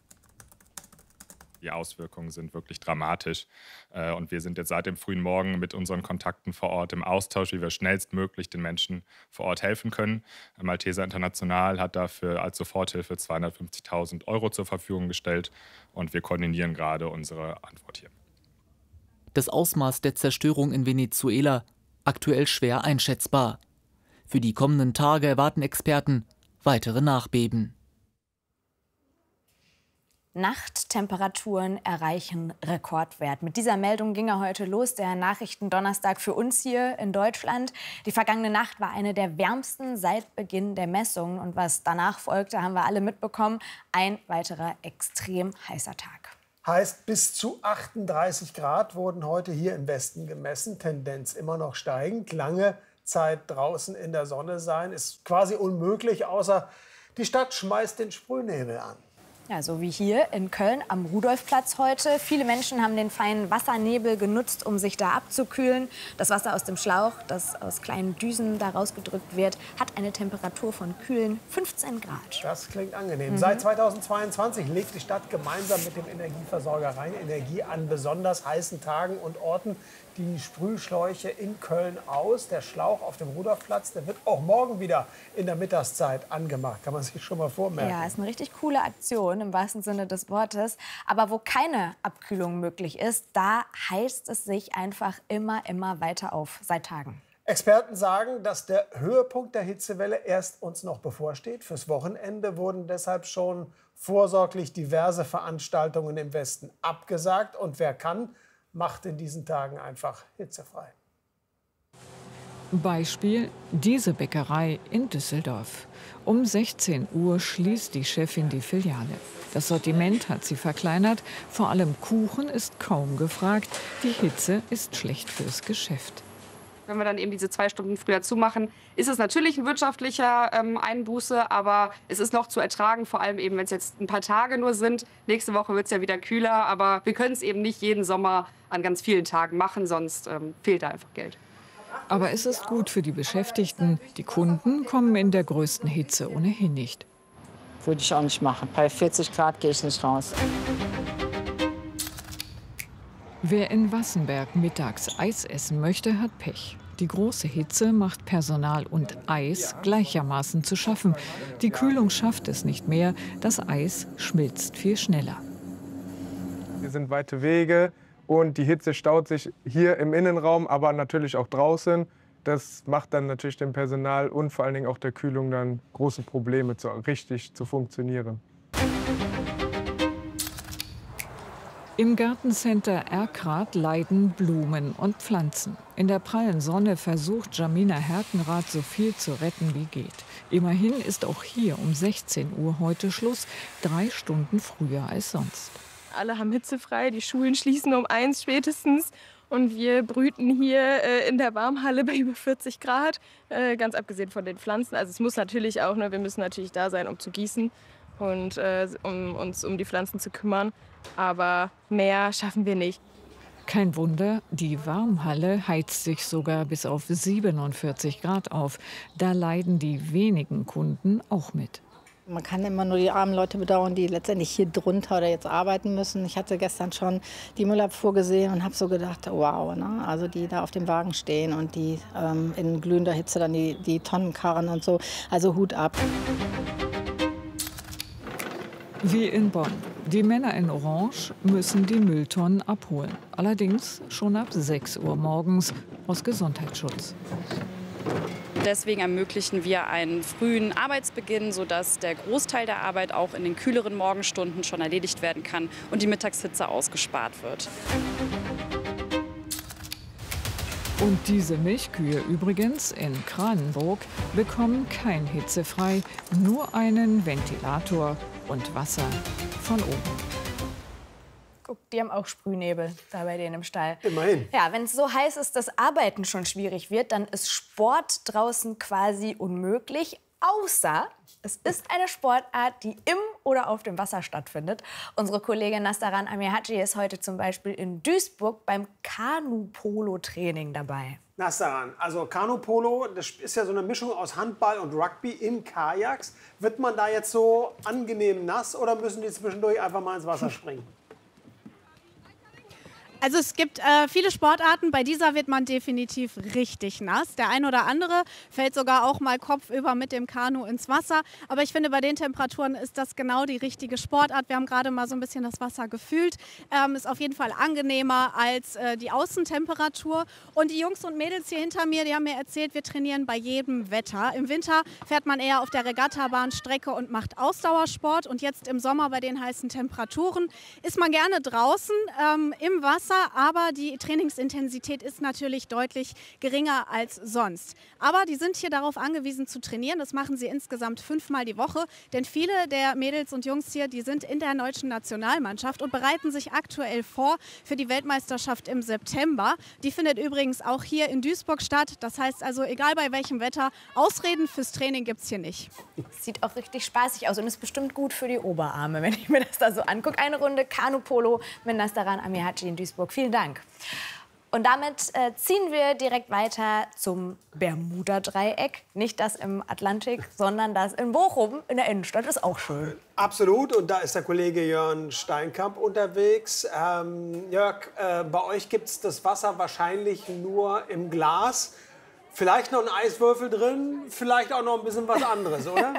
Die Auswirkungen sind wirklich dramatisch. Und wir sind jetzt seit dem frühen Morgen mit unseren Kontakten vor Ort im Austausch, wie wir schnellstmöglich den Menschen vor Ort helfen können. Malteser International hat dafür als Soforthilfe zweihundertfünfzigtausend Euro zur Verfügung gestellt. Und wir koordinieren gerade unsere Antwort hier. Das Ausmaß der Zerstörung in Venezuela aktuell schwer einschätzbar. Für die kommenden Tage erwarten Experten weitere Nachbeben. Nachttemperaturen erreichen Rekordwert. Mit dieser Meldung ging er heute los, der Nachrichtendonnerstag für uns hier in Deutschland. Die vergangene Nacht war eine der wärmsten seit Beginn der Messungen. Und was danach folgte, haben wir alle mitbekommen. Ein weiterer extrem heißer Tag. Heißt, bis zu achtunddreißig Grad wurden heute hier im Westen gemessen. Tendenz immer noch steigend. Lange Zeit draußen in der Sonne sein ist quasi unmöglich, außer die Stadt schmeißt den Sprühnebel an. Ja, so wie hier in Köln am Rudolfplatz heute. Viele Menschen haben den feinen Wassernebel genutzt, um sich da abzukühlen. Das Wasser aus dem Schlauch, das aus kleinen Düsen da rausgedrückt wird, hat eine Temperatur von kühlen fünfzehn Grad. Das klingt angenehm. Mhm. Seit zweitausendzweiundzwanzig legt die Stadt gemeinsam mit dem Energieversorger Rheinenergie an besonders heißen Tagen und Orten die Sprühschläuche in Köln aus. Der Schlauch auf dem Rudolfplatz, der wird auch morgen wieder in der Mittagszeit angemacht. Kann man sich schon mal vormerken. Ja, ist eine richtig coole Aktion im wahrsten Sinne des Wortes. Aber wo keine Abkühlung möglich ist, da heizt es sich einfach immer, immer weiter auf, seit Tagen. Experten sagen, dass der Höhepunkt der Hitzewelle erst uns noch bevorsteht. Fürs Wochenende wurden deshalb schon vorsorglich diverse Veranstaltungen im Westen abgesagt. Und wer kann, macht in diesen Tagen einfach hitzefrei. Beispiel diese Bäckerei in Düsseldorf. Um sechzehn Uhr schließt die Chefin die Filiale. Das Sortiment hat sie verkleinert. Vor allem Kuchen ist kaum gefragt. Die Hitze ist schlecht fürs Geschäft. Wenn wir dann eben diese zwei Stunden früher zumachen, ist es natürlich ein wirtschaftlicher ähm, Einbuße, aber es ist noch zu ertragen, vor allem eben, wenn es jetzt ein paar Tage nur sind. Nächste Woche wird es ja wieder kühler, aber wir können es eben nicht jeden Sommer an ganz vielen Tagen machen, sonst ähm, fehlt da einfach Geld. Aber es ist gut für die Beschäftigten. Die Kunden kommen in der größten Hitze ohnehin nicht. Würde ich auch nicht machen. Bei vierzig Grad gehe ich nicht raus. Wer in Wassenberg mittags Eis essen möchte, hat Pech. Die große Hitze macht Personal und Eis gleichermaßen zu schaffen. Die Kühlung schafft es nicht mehr. Das Eis schmilzt viel schneller. Wir sind weite Wege und die Hitze staut sich hier im Innenraum, aber natürlich auch draußen. Das macht dann natürlich dem Personal und vor allen Dingen auch der Kühlung dann große Probleme, zu, richtig zu funktionieren. Im Gartencenter Erkrath leiden Blumen und Pflanzen. In der prallen Sonne versucht Jamina Herkenrath, so viel zu retten wie geht. Immerhin ist auch hier um sechzehn Uhr heute Schluss, drei Stunden früher als sonst. Alle haben hitzefrei, die Schulen schließen um eins spätestens. Und wir brüten hier äh, in der Warmhalle bei über vierzig Grad, äh, ganz abgesehen von den Pflanzen. Also es muss natürlich auch, ne, wir müssen natürlich da sein, um zu gießen und äh, um uns um die Pflanzen zu kümmern. Aber mehr schaffen wir nicht. Kein Wunder, die Warmhalle heizt sich sogar bis auf siebenundvierzig Grad auf. Da leiden die wenigen Kunden auch mit. Man kann immer nur die armen Leute bedauern, die letztendlich hier drunter oder jetzt arbeiten müssen. Ich hatte gestern schon die Müllabfuhr gesehen und habe so gedacht, wow, ne? Also die da auf dem Wagen stehen und die ähm, in glühender Hitze dann die, die Tonnen karren und so. Also Hut ab. Wie in Bonn. Die Männer in Orange müssen die Mülltonnen abholen. Allerdings schon ab sechs Uhr morgens aus Gesundheitsschutz. Deswegen ermöglichen wir einen frühen Arbeitsbeginn, sodass der Großteil der Arbeit auch in den kühleren Morgenstunden schon erledigt werden kann und die Mittagshitze ausgespart wird. Und diese Milchkühe übrigens in Kranenburg bekommen kein hitzefrei, nur einen Ventilator und Wasser von oben. Guck, die haben auch Sprühnebel da bei denen im Stall. Immerhin. Ja, wenn es so heiß ist, dass Arbeiten schon schwierig wird, dann ist Sport draußen quasi unmöglich. Außer es ist eine Sportart, die im oder auf dem Wasser stattfindet. Unsere Kollegin Nastaran Amirhaci ist heute zum Beispiel in Duisburg beim Kanu-Polo-Training dabei. Nastaran, also Kanu-Polo, das ist ja so eine Mischung aus Handball und Rugby in Kajaks. Wird man da jetzt so angenehm nass oder müssen die zwischendurch einfach mal ins Wasser springen? Also es gibt äh, viele Sportarten, bei dieser wird man definitiv richtig nass. Der ein oder andere fällt sogar auch mal kopfüber mit dem Kanu ins Wasser. Aber ich finde, bei den Temperaturen ist das genau die richtige Sportart. Wir haben gerade mal so ein bisschen das Wasser gefühlt. Ähm, ist auf jeden Fall angenehmer als äh, die Außentemperatur. Und die Jungs und Mädels hier hinter mir, die haben mir erzählt, wir trainieren bei jedem Wetter. Im Winter fährt man eher auf der Regattabahnstrecke und macht Ausdauersport. Und jetzt im Sommer bei den heißen Temperaturen ist man gerne draußen ähm, im Wasser. Aber die Trainingsintensität ist natürlich deutlich geringer als sonst. Aber die sind hier darauf angewiesen zu trainieren. Das machen sie insgesamt fünfmal die Woche. Denn viele der Mädels und Jungs hier, die sind in der deutschen Nationalmannschaft und bereiten sich aktuell vor für die Weltmeisterschaft im September. Die findet übrigens auch hier in Duisburg statt. Das heißt also, egal bei welchem Wetter, Ausreden fürs Training gibt es hier nicht. Sieht auch richtig spaßig aus und ist bestimmt gut für die Oberarme, wenn ich mir das da so angucke. Eine Runde Kanu-Polo mit Nastaran Amirhaci in Duisburg. Vielen Dank. Und damit äh, ziehen wir direkt weiter zum Bermuda-Dreieck. Nicht das im Atlantik, sondern das in Bochum in der Innenstadt ist auch schön. Absolut. Und da ist der Kollege Jörn Steinkamp unterwegs. Ähm, Jörg, äh, bei euch gibt es das Wasser wahrscheinlich nur im Glas. Vielleicht noch ein Eiswürfel drin, vielleicht auch noch ein bisschen was anderes, oder?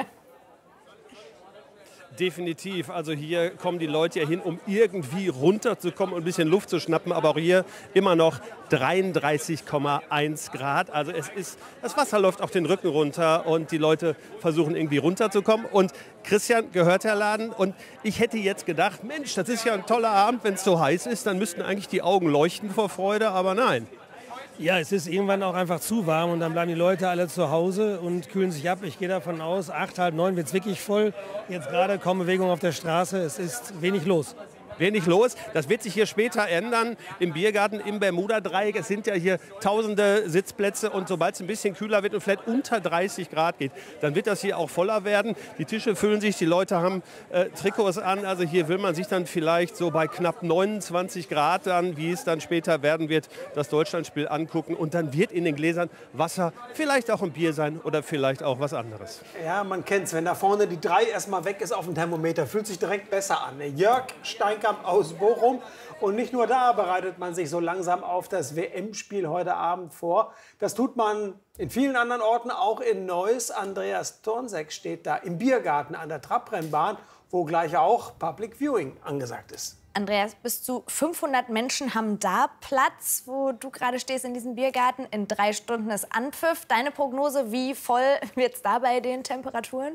Definitiv. Also hier kommen die Leute ja hin, um irgendwie runterzukommen und ein bisschen Luft zu schnappen. Aber auch hier immer noch dreiunddreißig Komma eins Grad. Also es ist, das Wasser läuft auf den Rücken runter und die Leute versuchen irgendwie runterzukommen. Und Christian gehört der Laden. Und ich hätte jetzt gedacht, Mensch, das ist ja ein toller Abend, wenn es so heiß ist. Dann müssten eigentlich die Augen leuchten vor Freude, aber nein. Ja, es ist irgendwann auch einfach zu warm und dann bleiben die Leute alle zu Hause und kühlen sich ab. Ich gehe davon aus, acht, halb neun wird es wirklich voll. Jetzt gerade kaum Bewegung auf der Straße, es ist wenig los. Wenig los. Das wird sich hier später ändern im Biergarten, im Bermuda-Dreieck. Es sind ja hier tausende Sitzplätze und sobald es ein bisschen kühler wird und vielleicht unter dreißig Grad geht, dann wird das hier auch voller werden. Die Tische füllen sich, die Leute haben äh, Trikots an. Also hier will man sich dann vielleicht so bei knapp neunundzwanzig Grad dann, wie es dann später werden wird, das Deutschlandspiel angucken. Und dann wird in den Gläsern Wasser, vielleicht auch ein Bier sein oder vielleicht auch was anderes. Ja, man kennt es. Wenn da vorne die drei erstmal weg ist auf dem Thermometer, fühlt sich direkt besser an. Jörg Steinkamp aus Bochum. Und nicht nur da bereitet man sich so langsam auf das W M-Spiel heute Abend vor. Das tut man in vielen anderen Orten, auch in Neuss. Andreas Turnseck steht da im Biergarten an der Trabrennbahn, wo gleich auch Public Viewing angesagt ist. Andreas, bis zu fünfhundert Menschen haben da Platz, wo du gerade stehst in diesem Biergarten. In drei Stunden ist Anpfiff. Deine Prognose, wie voll wird es da bei den Temperaturen?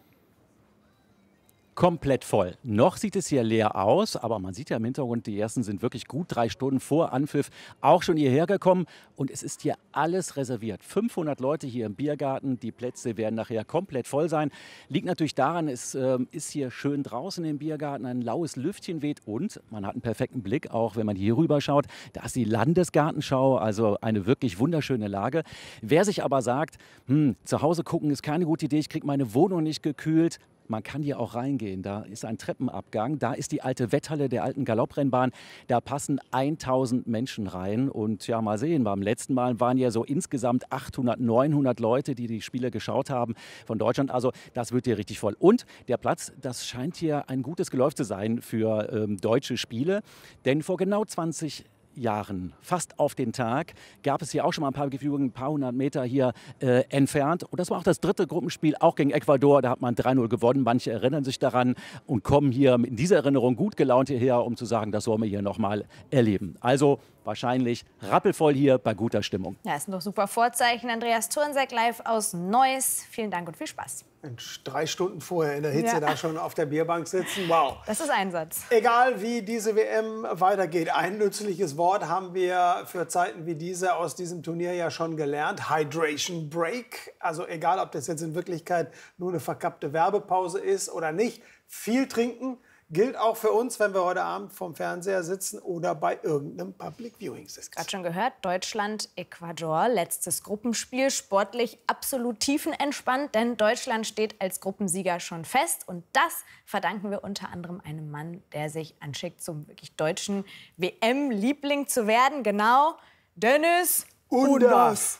Komplett voll. Noch sieht es hier leer aus, aber man sieht ja im Hintergrund, die ersten sind wirklich gut drei Stunden vor Anpfiff auch schon hierher gekommen. Und es ist hier alles reserviert. fünfhundert Leute hier im Biergarten. Die Plätze werden nachher komplett voll sein. Liegt natürlich daran, es äh, ist hier schön draußen im Biergarten, ein laues Lüftchen weht und man hat einen perfekten Blick, auch wenn man hier rüber schaut. Da ist die Landesgartenschau, also eine wirklich wunderschöne Lage. Wer sich aber sagt, hm, zu Hause gucken ist keine gute Idee, ich kriege meine Wohnung nicht gekühlt, man kann hier auch reingehen. Da ist ein Treppenabgang. Da ist die alte Wetthalle der alten Galopprennbahn. Da passen tausend Menschen rein. Und ja, mal sehen, beim letzten Mal waren ja so insgesamt achthundert, neunhundert Leute, die die Spiele geschaut haben von Deutschland. Also das wird hier richtig voll. Und der Platz, das scheint hier ein gutes Geläuf zu sein für ähm, deutsche Spiele. Denn vor genau zwanzig Jahren, fast auf den Tag, gab es hier auch schon mal ein paar Viewing, ein paar hundert Meter hier äh, entfernt. Und das war auch das dritte Gruppenspiel, auch gegen Ecuador. Da hat man drei null gewonnen. Manche erinnern sich daran und kommen hier in dieser Erinnerung gut gelaunt hierher, um zu sagen, das wollen wir hier nochmal erleben. Also wahrscheinlich rappelvoll hier bei guter Stimmung. Ja, ist doch super Vorzeichen. Andreas Turnseck live aus Neuss. Vielen Dank und viel Spaß. Mensch, drei Stunden vorher in der Hitze Ja. da schon auf der Bierbank sitzen. Wow. Das ist Einsatz. Egal wie diese W M weitergeht, ein nützliches Wort haben wir für Zeiten wie diese aus diesem Turnier ja schon gelernt. Hydration Break. Also egal, ob das jetzt in Wirklichkeit nur eine verkappte Werbepause ist oder nicht. Viel trinken gilt auch für uns, wenn wir heute Abend vorm Fernseher sitzen oder bei irgendeinem Public Viewing sitzen. Gerade schon gehört, Deutschland, Ecuador, letztes Gruppenspiel, sportlich absolut tiefenentspannt, denn Deutschland steht als Gruppensieger schon fest. Und das verdanken wir unter anderem einem Mann, der sich anschickt, zum wirklich deutschen W M-Liebling zu werden. Genau, Dennis Undaff.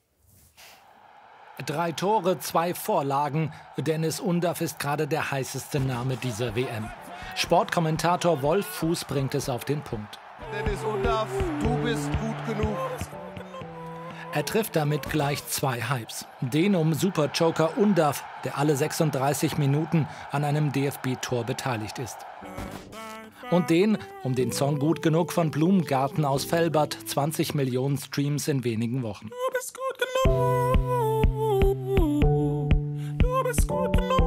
Drei Tore, zwei Vorlagen. Dennis Undaff ist gerade der heißeste Name dieser W M. Sportkommentator Wolf Fuß bringt es auf den Punkt. Dennis Undaff, du bist gut genug. Er trifft damit gleich zwei Hypes. Den um Super-Joker Undaff, der alle sechsunddreißig Minuten an einem D F B-Tor beteiligt ist. Und den um den Song Gut genug von Blumengarten aus Velbert, zwanzig Millionen Streams in wenigen Wochen. Du bist gut genug. Du bist gut genug.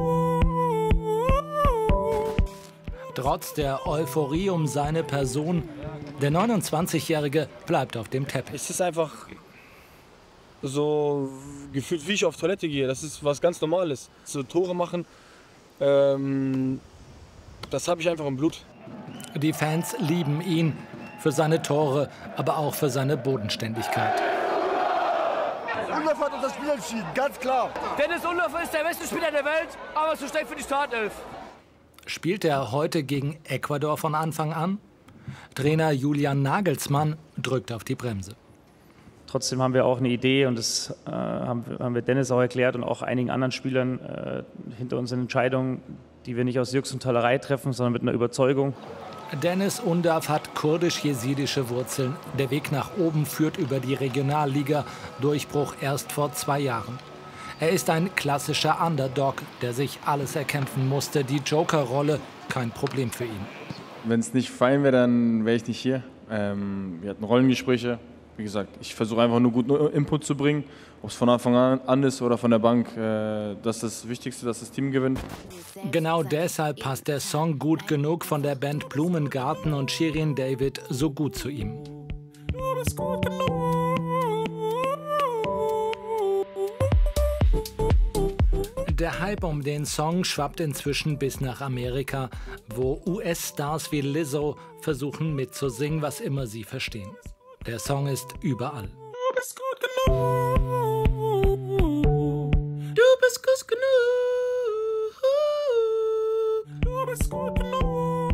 Trotz der Euphorie um seine Person, der neunundzwanzigjährige bleibt auf dem Teppich. Es ist einfach so gefühlt, wie ich auf Toilette gehe. Das ist was ganz Normales. So Tore machen, ähm, das habe ich einfach im Blut. Die Fans lieben ihn für seine Tore, aber auch für seine Bodenständigkeit. Undaff hat uns das Spiel entschieden, ganz klar. Dennis Undaff ist der beste Spieler der Welt, aber zu schlecht für die Startelf. Spielt er heute gegen Ecuador von Anfang an? Trainer Julian Nagelsmann drückt auf die Bremse. Trotzdem haben wir auch eine Idee und das äh, haben, haben wir Dennis auch erklärt und auch einigen anderen Spielern äh, hinter uns in Entscheidungen, die wir nicht aus Jux und Tollerei treffen, sondern mit einer Überzeugung. Dennis Undaff hat kurdisch-jesidische Wurzeln. Der Weg nach oben führt über die Regionalliga. Durchbruch erst vor zwei Jahren. Er ist ein klassischer Underdog, der sich alles erkämpfen musste. Die Joker-Rolle, kein Problem für ihn. Wenn es nicht fein wäre, dann wäre ich nicht hier. Ähm, wir hatten Rollengespräche. Wie gesagt, ich versuche einfach nur guten Input zu bringen. Ob es von Anfang an ist oder von der Bank, äh, das ist das Wichtigste, dass das Team gewinnt. Genau deshalb passt der Song Gut genug von der Band Blumengarten und Shirin David so gut zu ihm. Du bist gut genug. Der Hype um den Song schwappt inzwischen bis nach Amerika, wo U S-Stars wie Lizzo versuchen mitzusingen, was immer sie verstehen. Der Song ist überall. Du bist gut genug. Du bist gut genug. Du bist gut genug.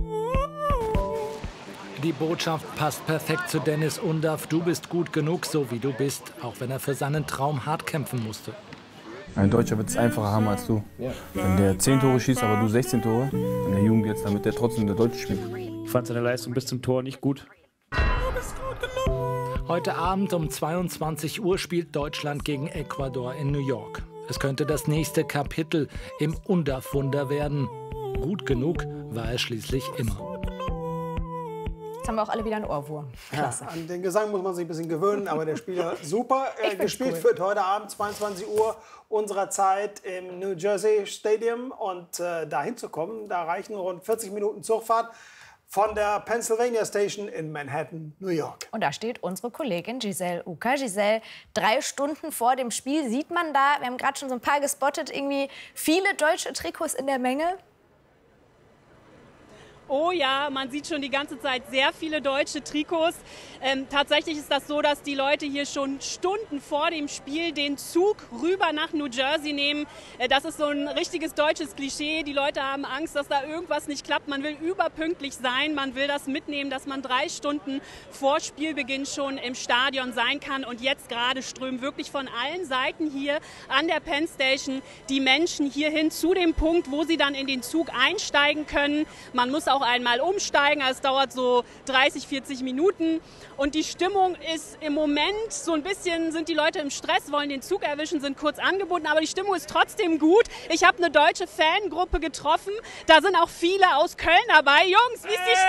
Die Botschaft passt perfekt zu Dennis Undaff. Du bist gut genug, so wie du bist, auch wenn er für seinen Traum hart kämpfen musste. Ein Deutscher wird es einfacher haben als du. Wenn der zehn Tore schießt, aber du sechzehn Tore, in der Jugend jetzt, dann wird der trotzdem der Deutsche spielen. Ich fand seine Leistung bis zum Tor nicht gut. Heute Abend um zweiundzwanzig Uhr spielt Deutschland gegen Ecuador in New York. Es könnte das nächste Kapitel im Undaff-Wunder werden. Gut genug war er schließlich immer. Jetzt haben wir auch alle wieder einen Ohrwurm. Klasse. Ja, an den Gesang muss man sich ein bisschen gewöhnen, aber der Spieler super. Äh, gespielt cool. Wird heute Abend zweiundzwanzig Uhr unserer Zeit im New Jersey Stadium. Und äh, da hinzukommen, da reichen rund vierzig Minuten Zugfahrt von der Pennsylvania Station in Manhattan, New York. Und da steht unsere Kollegin Giselle Uka. Giselle, drei Stunden vor dem Spiel sieht man da, wir haben gerade schon so ein paar gespottet, irgendwie viele deutsche Trikots in der Menge. Oh ja, man sieht schon die ganze Zeit sehr viele deutsche Trikots. Ähm, tatsächlich ist das so, dass die Leute hier schon Stunden vor dem Spiel den Zug rüber nach New Jersey nehmen. Äh, das ist so ein richtiges deutsches Klischee. Die Leute haben Angst, dass da irgendwas nicht klappt. Man will überpünktlich sein, man will das mitnehmen, dass man drei Stunden vor Spielbeginn schon im Stadion sein kann. Und jetzt gerade strömen wirklich von allen Seiten hier an der Penn Station die Menschen hierhin zu dem Punkt, wo sie dann in den Zug einsteigen können. Man muss auch auch einmal umsteigen. Es dauert so dreißig, vierzig Minuten. Und die Stimmung ist im Moment so ein bisschen, sind die Leute im Stress, wollen den Zug erwischen, sind kurz angebunden. Aber die Stimmung ist trotzdem gut. Ich habe eine deutsche Fangruppe getroffen. Da sind auch viele aus Köln dabei. Jungs, wie ist die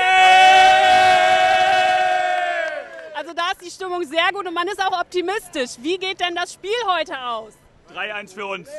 Stimmung? Also da ist die Stimmung sehr gut und man ist auch optimistisch. Wie geht denn das Spiel heute aus? drei eins für uns.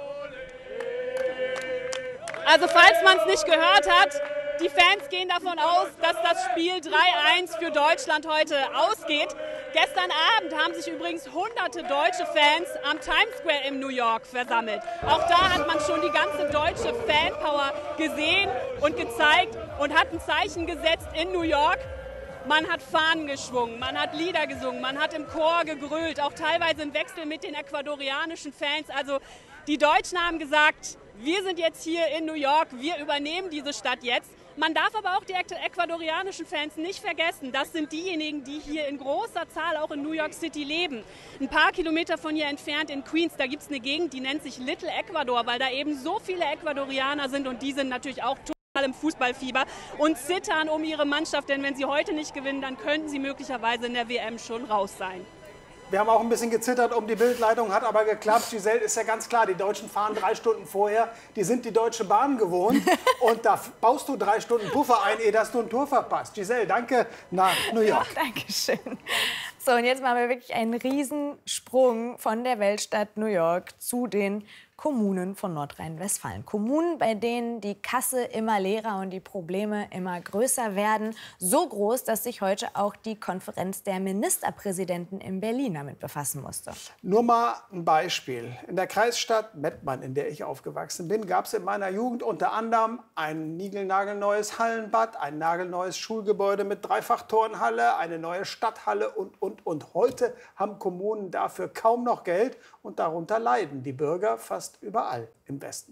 Also falls man es nicht gehört hat, die Fans gehen davon aus, dass das Spiel drei eins für Deutschland heute ausgeht. Gestern Abend haben sich übrigens hunderte deutsche Fans am Times Square in New York versammelt. Auch da hat man schon die ganze deutsche Fanpower gesehen und gezeigt und hat ein Zeichen gesetzt in New York. Man hat Fahnen geschwungen, man hat Lieder gesungen, man hat im Chor gegrölt, auch teilweise im Wechsel mit den ecuadorianischen Fans. Also die Deutschen haben gesagt, wir sind jetzt hier in New York, wir übernehmen diese Stadt jetzt. Man darf aber auch die ecuadorianischen Fans nicht vergessen. Das sind diejenigen, die hier in großer Zahl auch in New York City leben. Ein paar Kilometer von hier entfernt in Queens, da gibt es eine Gegend, die nennt sich Little Ecuador, weil da eben so viele Ecuadorianer sind und die sind natürlich auch im Fußballfieber und zittern um ihre Mannschaft, denn wenn sie heute nicht gewinnen, dann könnten sie möglicherweise in der W M schon raus sein. Wir haben auch ein bisschen gezittert um die Bildleitung, hat aber geklappt. Giselle, ist ja ganz klar, die Deutschen fahren drei Stunden vorher. Die sind die Deutsche Bahn gewohnt. Und da baust du drei Stunden Puffer ein, ehe dass du ein Tor verpasst. Giselle, danke nach New York. Ja, danke schön. So, und jetzt machen wir wirklich einen Riesensprung von der Weltstadt New York zu den Kommunen von Nordrhein-Westfalen. Kommunen, bei denen die Kasse immer leerer und die Probleme immer größer werden. So groß, dass sich heute auch die Konferenz der Ministerpräsidenten in Berlin damit befassen musste. Nur mal ein Beispiel. In der Kreisstadt Mettmann, in der ich aufgewachsen bin, gab es in meiner Jugend unter anderem ein niegelnagelneues Hallenbad, ein nagelneues Schulgebäude mit Dreifach-Turnhalle, eine neue Stadthalle und, und, und. Heute haben Kommunen dafür kaum noch Geld und darunter leiden die Bürger fast überall im Westen.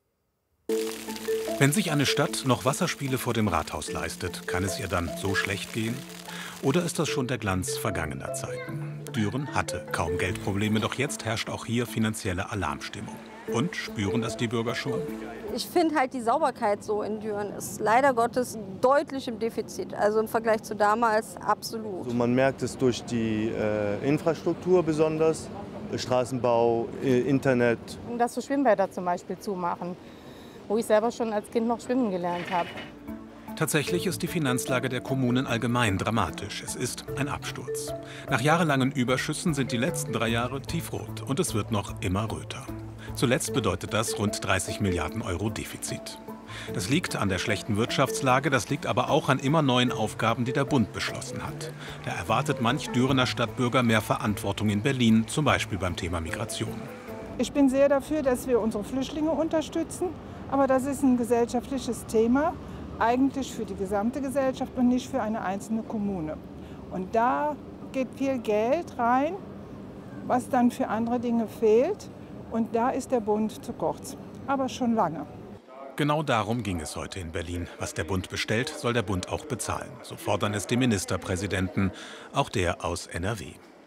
Wenn sich eine Stadt noch Wasserspiele vor dem Rathaus leistet, kann es ihr dann so schlecht gehen? Oder ist das schon der Glanz vergangener Zeiten? Düren hatte kaum Geldprobleme, doch jetzt herrscht auch hier finanzielle Alarmstimmung. Und spüren das die Bürger schon? Ich finde halt, die Sauberkeit so in Düren ist leider Gottes deutlich im Defizit. Also im Vergleich zu damals absolut. Also man merkt es durch die äh, Infrastruktur besonders. Straßenbau, Internet. Dass so Schwimmbäder zum Beispiel zumachen, wo ich selber schon als Kind noch schwimmen gelernt habe. Tatsächlich ist die Finanzlage der Kommunen allgemein dramatisch. Es ist ein Absturz. Nach jahrelangen Überschüssen sind die letzten drei Jahre tiefrot und es wird noch immer röter. Zuletzt bedeutet das rund dreißig Milliarden Euro Defizit. Das liegt an der schlechten Wirtschaftslage, das liegt aber auch an immer neuen Aufgaben, die der Bund beschlossen hat. Da erwartet manch Dürener Stadtbürger mehr Verantwortung in Berlin, zum Beispiel beim Thema Migration. Ich bin sehr dafür, dass wir unsere Flüchtlinge unterstützen, aber das ist ein gesellschaftliches Thema, eigentlich für die gesamte Gesellschaft und nicht für eine einzelne Kommune. Und da geht viel Geld rein, was dann für andere Dinge fehlt, und da ist der Bund zu kurz, aber schon lange. Genau darum ging es heute in Berlin. Was der Bund bestellt, soll der Bund auch bezahlen. So fordern es die Ministerpräsidenten, auch der aus N R W.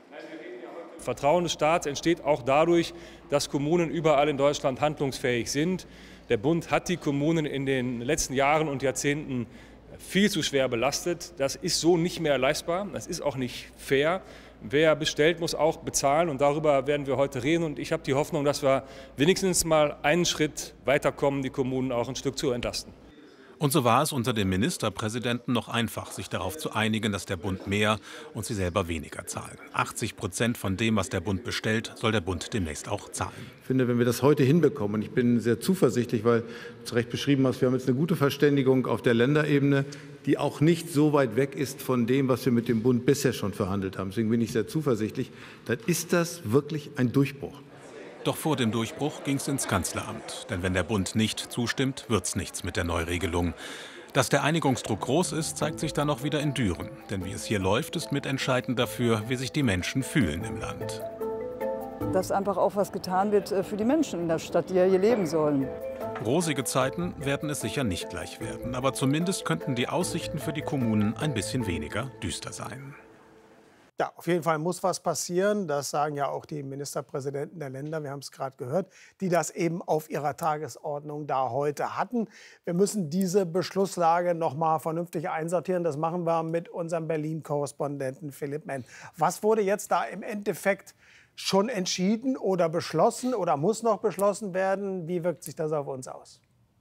Vertrauen des Staates entsteht auch dadurch, dass Kommunen überall in Deutschland handlungsfähig sind. Der Bund hat die Kommunen in den letzten Jahren und Jahrzehnten viel zu schwer belastet. Das ist so nicht mehr leistbar. Das ist auch nicht fair. Wer bestellt, muss auch bezahlen, und darüber werden wir heute reden. Und ich habe die Hoffnung, dass wir wenigstens mal einen Schritt weiterkommen, die Kommunen auch ein Stück zu entlasten. Und so war es unter den Ministerpräsidenten noch einfach, sich darauf zu einigen, dass der Bund mehr und sie selber weniger zahlen. achtzig Prozent von dem, was der Bund bestellt, soll der Bund demnächst auch zahlen. Ich finde, wenn wir das heute hinbekommen, und ich bin sehr zuversichtlich, weil du zu Recht beschrieben hast, wir haben jetzt eine gute Verständigung auf der Länderebene, die auch nicht so weit weg ist von dem, was wir mit dem Bund bisher schon verhandelt haben. Deswegen bin ich sehr zuversichtlich, dann ist das wirklich ein Durchbruch. Doch vor dem Durchbruch ging es ins Kanzleramt. Denn wenn der Bund nicht zustimmt, wird's nichts mit der Neuregelung. Dass der Einigungsdruck groß ist, zeigt sich dann auch wieder in Düren. Denn wie es hier läuft, ist mitentscheidend dafür, wie sich die Menschen fühlen im Land. Dass einfach auch was getan wird für die Menschen in der Stadt, die ja hier leben sollen. Rosige Zeiten werden es sicher nicht gleich werden. Aber zumindest könnten die Aussichten für die Kommunen ein bisschen weniger düster sein. Ja, auf jeden Fall muss was passieren. Das sagen ja auch die Ministerpräsidenten der Länder, wir haben es gerade gehört, die das eben auf ihrer Tagesordnung da heute hatten. Wir müssen diese Beschlusslage noch mal vernünftig einsortieren. Das machen wir mit unserem Berlin-Korrespondenten Philipp Menn. Was wurde jetzt da im Endeffekt schon entschieden oder beschlossen oder muss noch beschlossen werden? Wie wirkt sich das auf uns aus?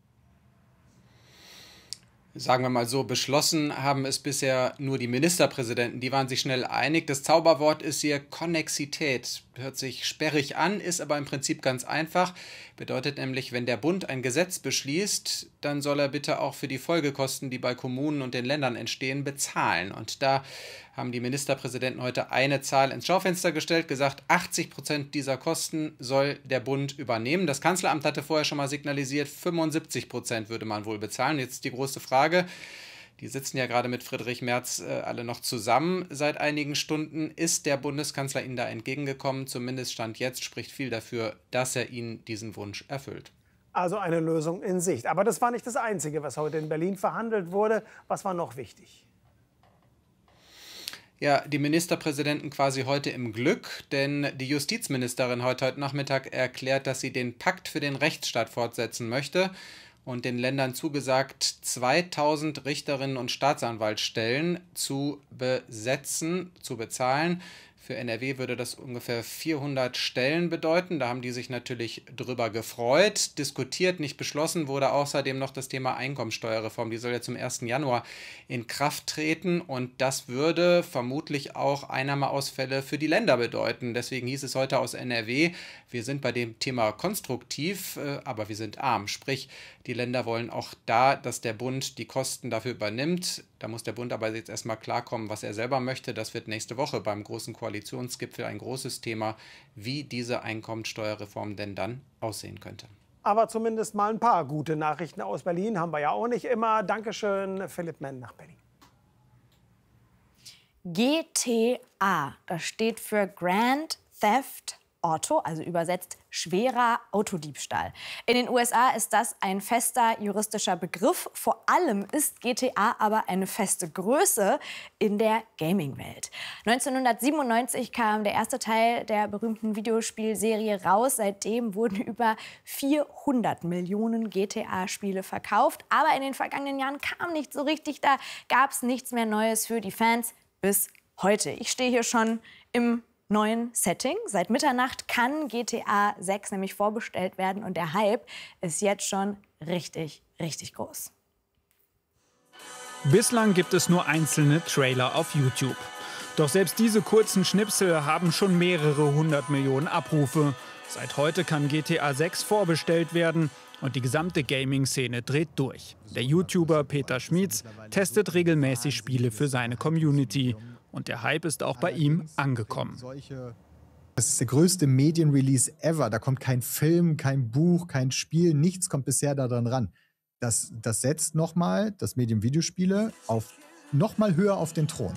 Sagen wir mal so, beschlossen haben es bisher nur die Ministerpräsidenten. Die waren sich schnell einig. Das Zauberwort ist hier Konnexität. Hört sich sperrig an, ist aber im Prinzip ganz einfach. Bedeutet nämlich, wenn der Bund ein Gesetz beschließt, dann soll er bitte auch für die Folgekosten, die bei Kommunen und den Ländern entstehen, bezahlen. Und da haben die Ministerpräsidenten heute eine Zahl ins Schaufenster gestellt, gesagt, achtzig Prozent dieser Kosten soll der Bund übernehmen. Das Kanzleramt hatte vorher schon mal signalisiert, fünfundsiebzig Prozent würde man wohl bezahlen. Jetzt die große Frage, die sitzen ja gerade mit Friedrich Merz äh, alle noch zusammen seit einigen Stunden. Ist der Bundeskanzler Ihnen da entgegengekommen? Zumindest Stand jetzt spricht viel dafür, dass er Ihnen diesen Wunsch erfüllt. Also eine Lösung in Sicht. Aber das war nicht das Einzige, was heute in Berlin verhandelt wurde. Was war noch wichtig? Ja, die Ministerpräsidenten quasi heute im Glück, denn die Justizministerin heute, heute Nachmittag erklärt, dass sie den Pakt für den Rechtsstaat fortsetzen möchte. und den Ländern zugesagt, zweitausend Richterinnen und Staatsanwaltsstellen zu besetzen, zu bezahlen. Für N R W würde das ungefähr vierhundert Stellen bedeuten. Da haben die sich natürlich drüber gefreut. Diskutiert, nicht beschlossen wurde außerdem noch das Thema Einkommensteuerreform. Die soll ja zum ersten Januar in Kraft treten. Und das würde vermutlich auch Einnahmeausfälle für die Länder bedeuten. Deswegen hieß es heute aus N R W, wir sind bei dem Thema konstruktiv, aber wir sind arm. Sprich, die Länder wollen auch da, dass der Bund die Kosten dafür übernimmt. Da muss der Bund aber jetzt erstmal klarkommen, was er selber möchte. Das wird nächste Woche beim großen Koalitionsgipfel ein großes Thema, wie diese Einkommensteuerreform denn dann aussehen könnte. Aber zumindest mal ein paar gute Nachrichten aus Berlin haben wir ja auch nicht immer. Dankeschön, Philipp Menn nach Berlin. G T A, das steht für Grand Theft Auto, also übersetzt schwerer Autodiebstahl. In den U S A ist das ein fester juristischer Begriff. Vor allem ist G T A aber eine feste Größe in der Gaming-Welt. neunzehnhundertsiebenundneunzig kam der erste Teil der berühmten Videospielserie raus. Seitdem wurden über vierhundert Millionen G T A-Spiele verkauft. Aber in den vergangenen Jahren kam nicht so richtig. Da gab es nichts mehr Neues für die Fans bis heute. Ich stehe hier schon im neuen Setting. Seit Mitternacht kann G T A sechs nämlich vorbestellt werden und der Hype ist jetzt schon richtig, richtig groß. Bislang gibt es nur einzelne Trailer auf YouTube. Doch selbst diese kurzen Schnipsel haben schon mehrere hundert Millionen Abrufe. Seit heute kann G T A sechs vorbestellt werden und die gesamte Gaming-Szene dreht durch. Der YouTuber Peter Schmietz testet regelmäßig Spiele für seine Community. Und der Hype ist auch bei ihm angekommen. Das ist der größte Medienrelease ever. Da kommt kein Film, kein Buch, kein Spiel, nichts kommt bisher daran ran. Das, das setzt nochmal das Medium Videospiele auf nochmal höher auf den Thron.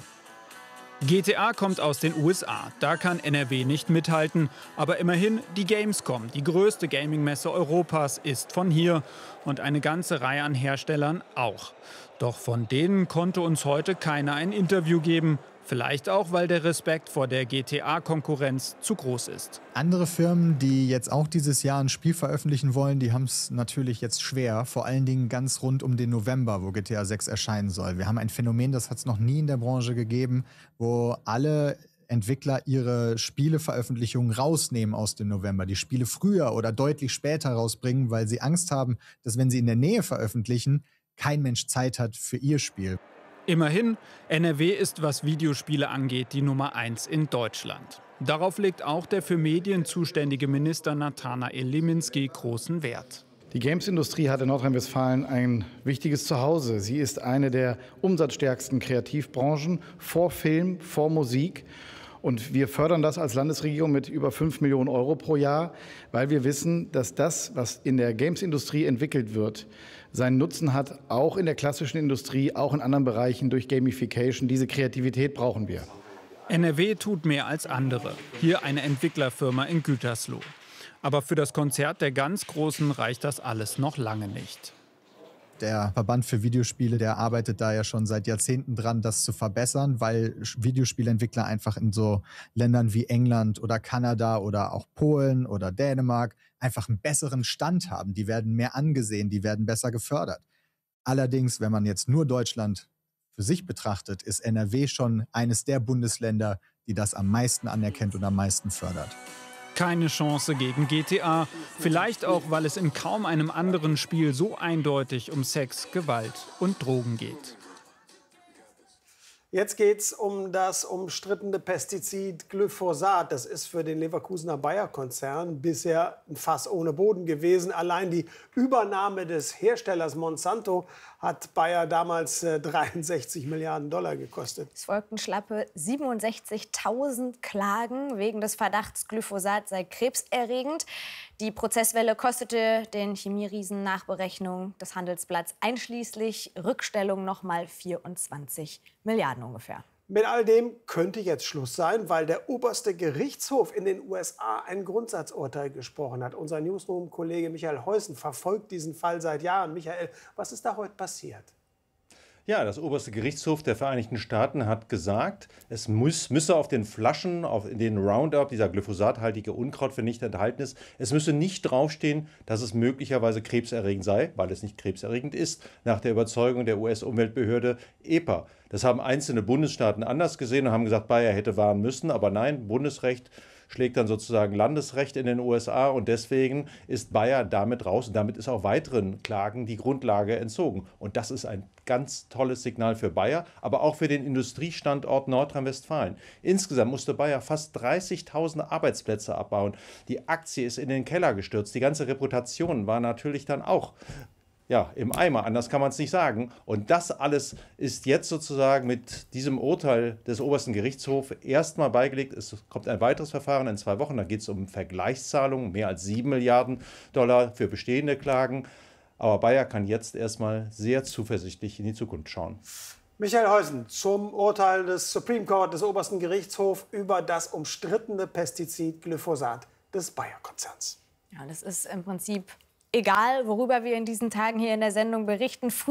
G T A kommt aus den U S A. Da kann N R W nicht mithalten. Aber immerhin, die Gamescom, die größte Gaming-Messe Europas, ist von hier. Und eine ganze Reihe an Herstellern auch. Doch von denen konnte uns heute keiner ein Interview geben. Vielleicht auch, weil der Respekt vor der G T A-Konkurrenz zu groß ist. Andere Firmen, die jetzt auch dieses Jahr ein Spiel veröffentlichen wollen, die haben es natürlich jetzt schwer. Vor allen Dingen ganz rund um den November, wo G T A sechs erscheinen soll. Wir haben ein Phänomen, das hat es noch nie in der Branche gegeben, wo alle Entwickler ihre Spieleveröffentlichungen rausnehmen aus dem November. Die Spiele früher oder deutlich später rausbringen, weil sie Angst haben, dass wenn sie in der Nähe veröffentlichen, kein Mensch Zeit hat für ihr Spiel. Immerhin, N R W ist, was Videospiele angeht, die Nummer eins in Deutschland. Darauf legt auch der für Medien zuständige Minister Nathanael Liminski großen Wert. Die Games-Industrie hat in Nordrhein-Westfalen ein wichtiges Zuhause. Sie ist eine der umsatzstärksten Kreativbranchen vor Film, vor Musik. Und wir fördern das als Landesregierung mit über fünf Millionen Euro pro Jahr, weil wir wissen, dass das, was in der Games-Industrie entwickelt wird, seinen Nutzen hat, auch in der klassischen Industrie, auch in anderen Bereichen durch Gamification. Diese Kreativität brauchen wir. N R W tut mehr als andere. Hier eine Entwicklerfirma in Gütersloh. Aber für das Konzert der ganz Großen reicht das alles noch lange nicht. Der Verband für Videospiele, der arbeitet da ja schon seit Jahrzehnten dran, das zu verbessern, weil Videospielentwickler einfach in so Ländern wie England oder Kanada oder auch Polen oder Dänemark einfach einen besseren Stand haben. Die werden mehr angesehen, die werden besser gefördert. Allerdings, wenn man jetzt nur Deutschland für sich betrachtet, ist N R W schon eines der Bundesländer, die das am meisten anerkennt und am meisten fördert. Keine Chance gegen G T A. Vielleicht auch, weil es in kaum einem anderen Spiel so eindeutig um Sex, Gewalt und Drogen geht. Jetzt geht es um das umstrittene Pestizid Glyphosat. Das ist für den Leverkusener Bayer-Konzern bisher ein Fass ohne Boden gewesen. Allein die Übernahme des Herstellers Monsanto hat Bayer damals äh, dreiundsechzig Milliarden Dollar gekostet. Es folgten schlappe siebenundsechzigtausend Klagen wegen des Verdachts, Glyphosat sei krebserregend. Die Prozesswelle kostete den Chemieriesen nach Berechnung des Handelsblatts einschließlich Rückstellung noch mal vierundzwanzig Milliarden ungefähr. Mit all dem könnte jetzt Schluss sein, weil der oberste Gerichtshof in den U S A ein Grundsatzurteil gesprochen hat. Unser Newsroom-Kollege Michael Heusen verfolgt diesen Fall seit Jahren. Michael, was ist da heute passiert? Ja, das oberste Gerichtshof der Vereinigten Staaten hat gesagt, es muss, müsse auf den Flaschen, auf in den Roundup, dieser glyphosathaltige Unkrautvernichter enthalten ist, es müsse nicht draufstehen, dass es möglicherweise krebserregend sei, weil es nicht krebserregend ist, nach der Überzeugung der U S-Umweltbehörde E P A. Das haben einzelne Bundesstaaten anders gesehen und haben gesagt, Bayer hätte warnen müssen, aber nein, Bundesrecht schlägt dann sozusagen Landesrecht in den U S A und deswegen ist Bayer damit raus und damit ist auch weiteren Klagen die Grundlage entzogen. Und das ist ein ganz tolles Signal für Bayer, aber auch für den Industriestandort Nordrhein-Westfalen. Insgesamt musste Bayer fast dreißigtausend Arbeitsplätze abbauen. Die Aktie ist in den Keller gestürzt. Die ganze Reputation war natürlich dann auch ja, im Eimer, anders kann man es nicht sagen. Und das alles ist jetzt sozusagen mit diesem Urteil des obersten Gerichtshofs erstmal beigelegt. Es kommt ein weiteres Verfahren in zwei Wochen. Da geht es um Vergleichszahlungen, mehr als sieben Milliarden Dollar für bestehende Klagen. Aber Bayer kann jetzt erstmal sehr zuversichtlich in die Zukunft schauen. Michael Heusen zum Urteil des Supreme Court des obersten Gerichtshofs über das umstrittene Pestizid Glyphosat des Bayer-Konzerns. Ja, das ist im Prinzip egal, worüber wir in diesen Tagen hier in der Sendung berichten.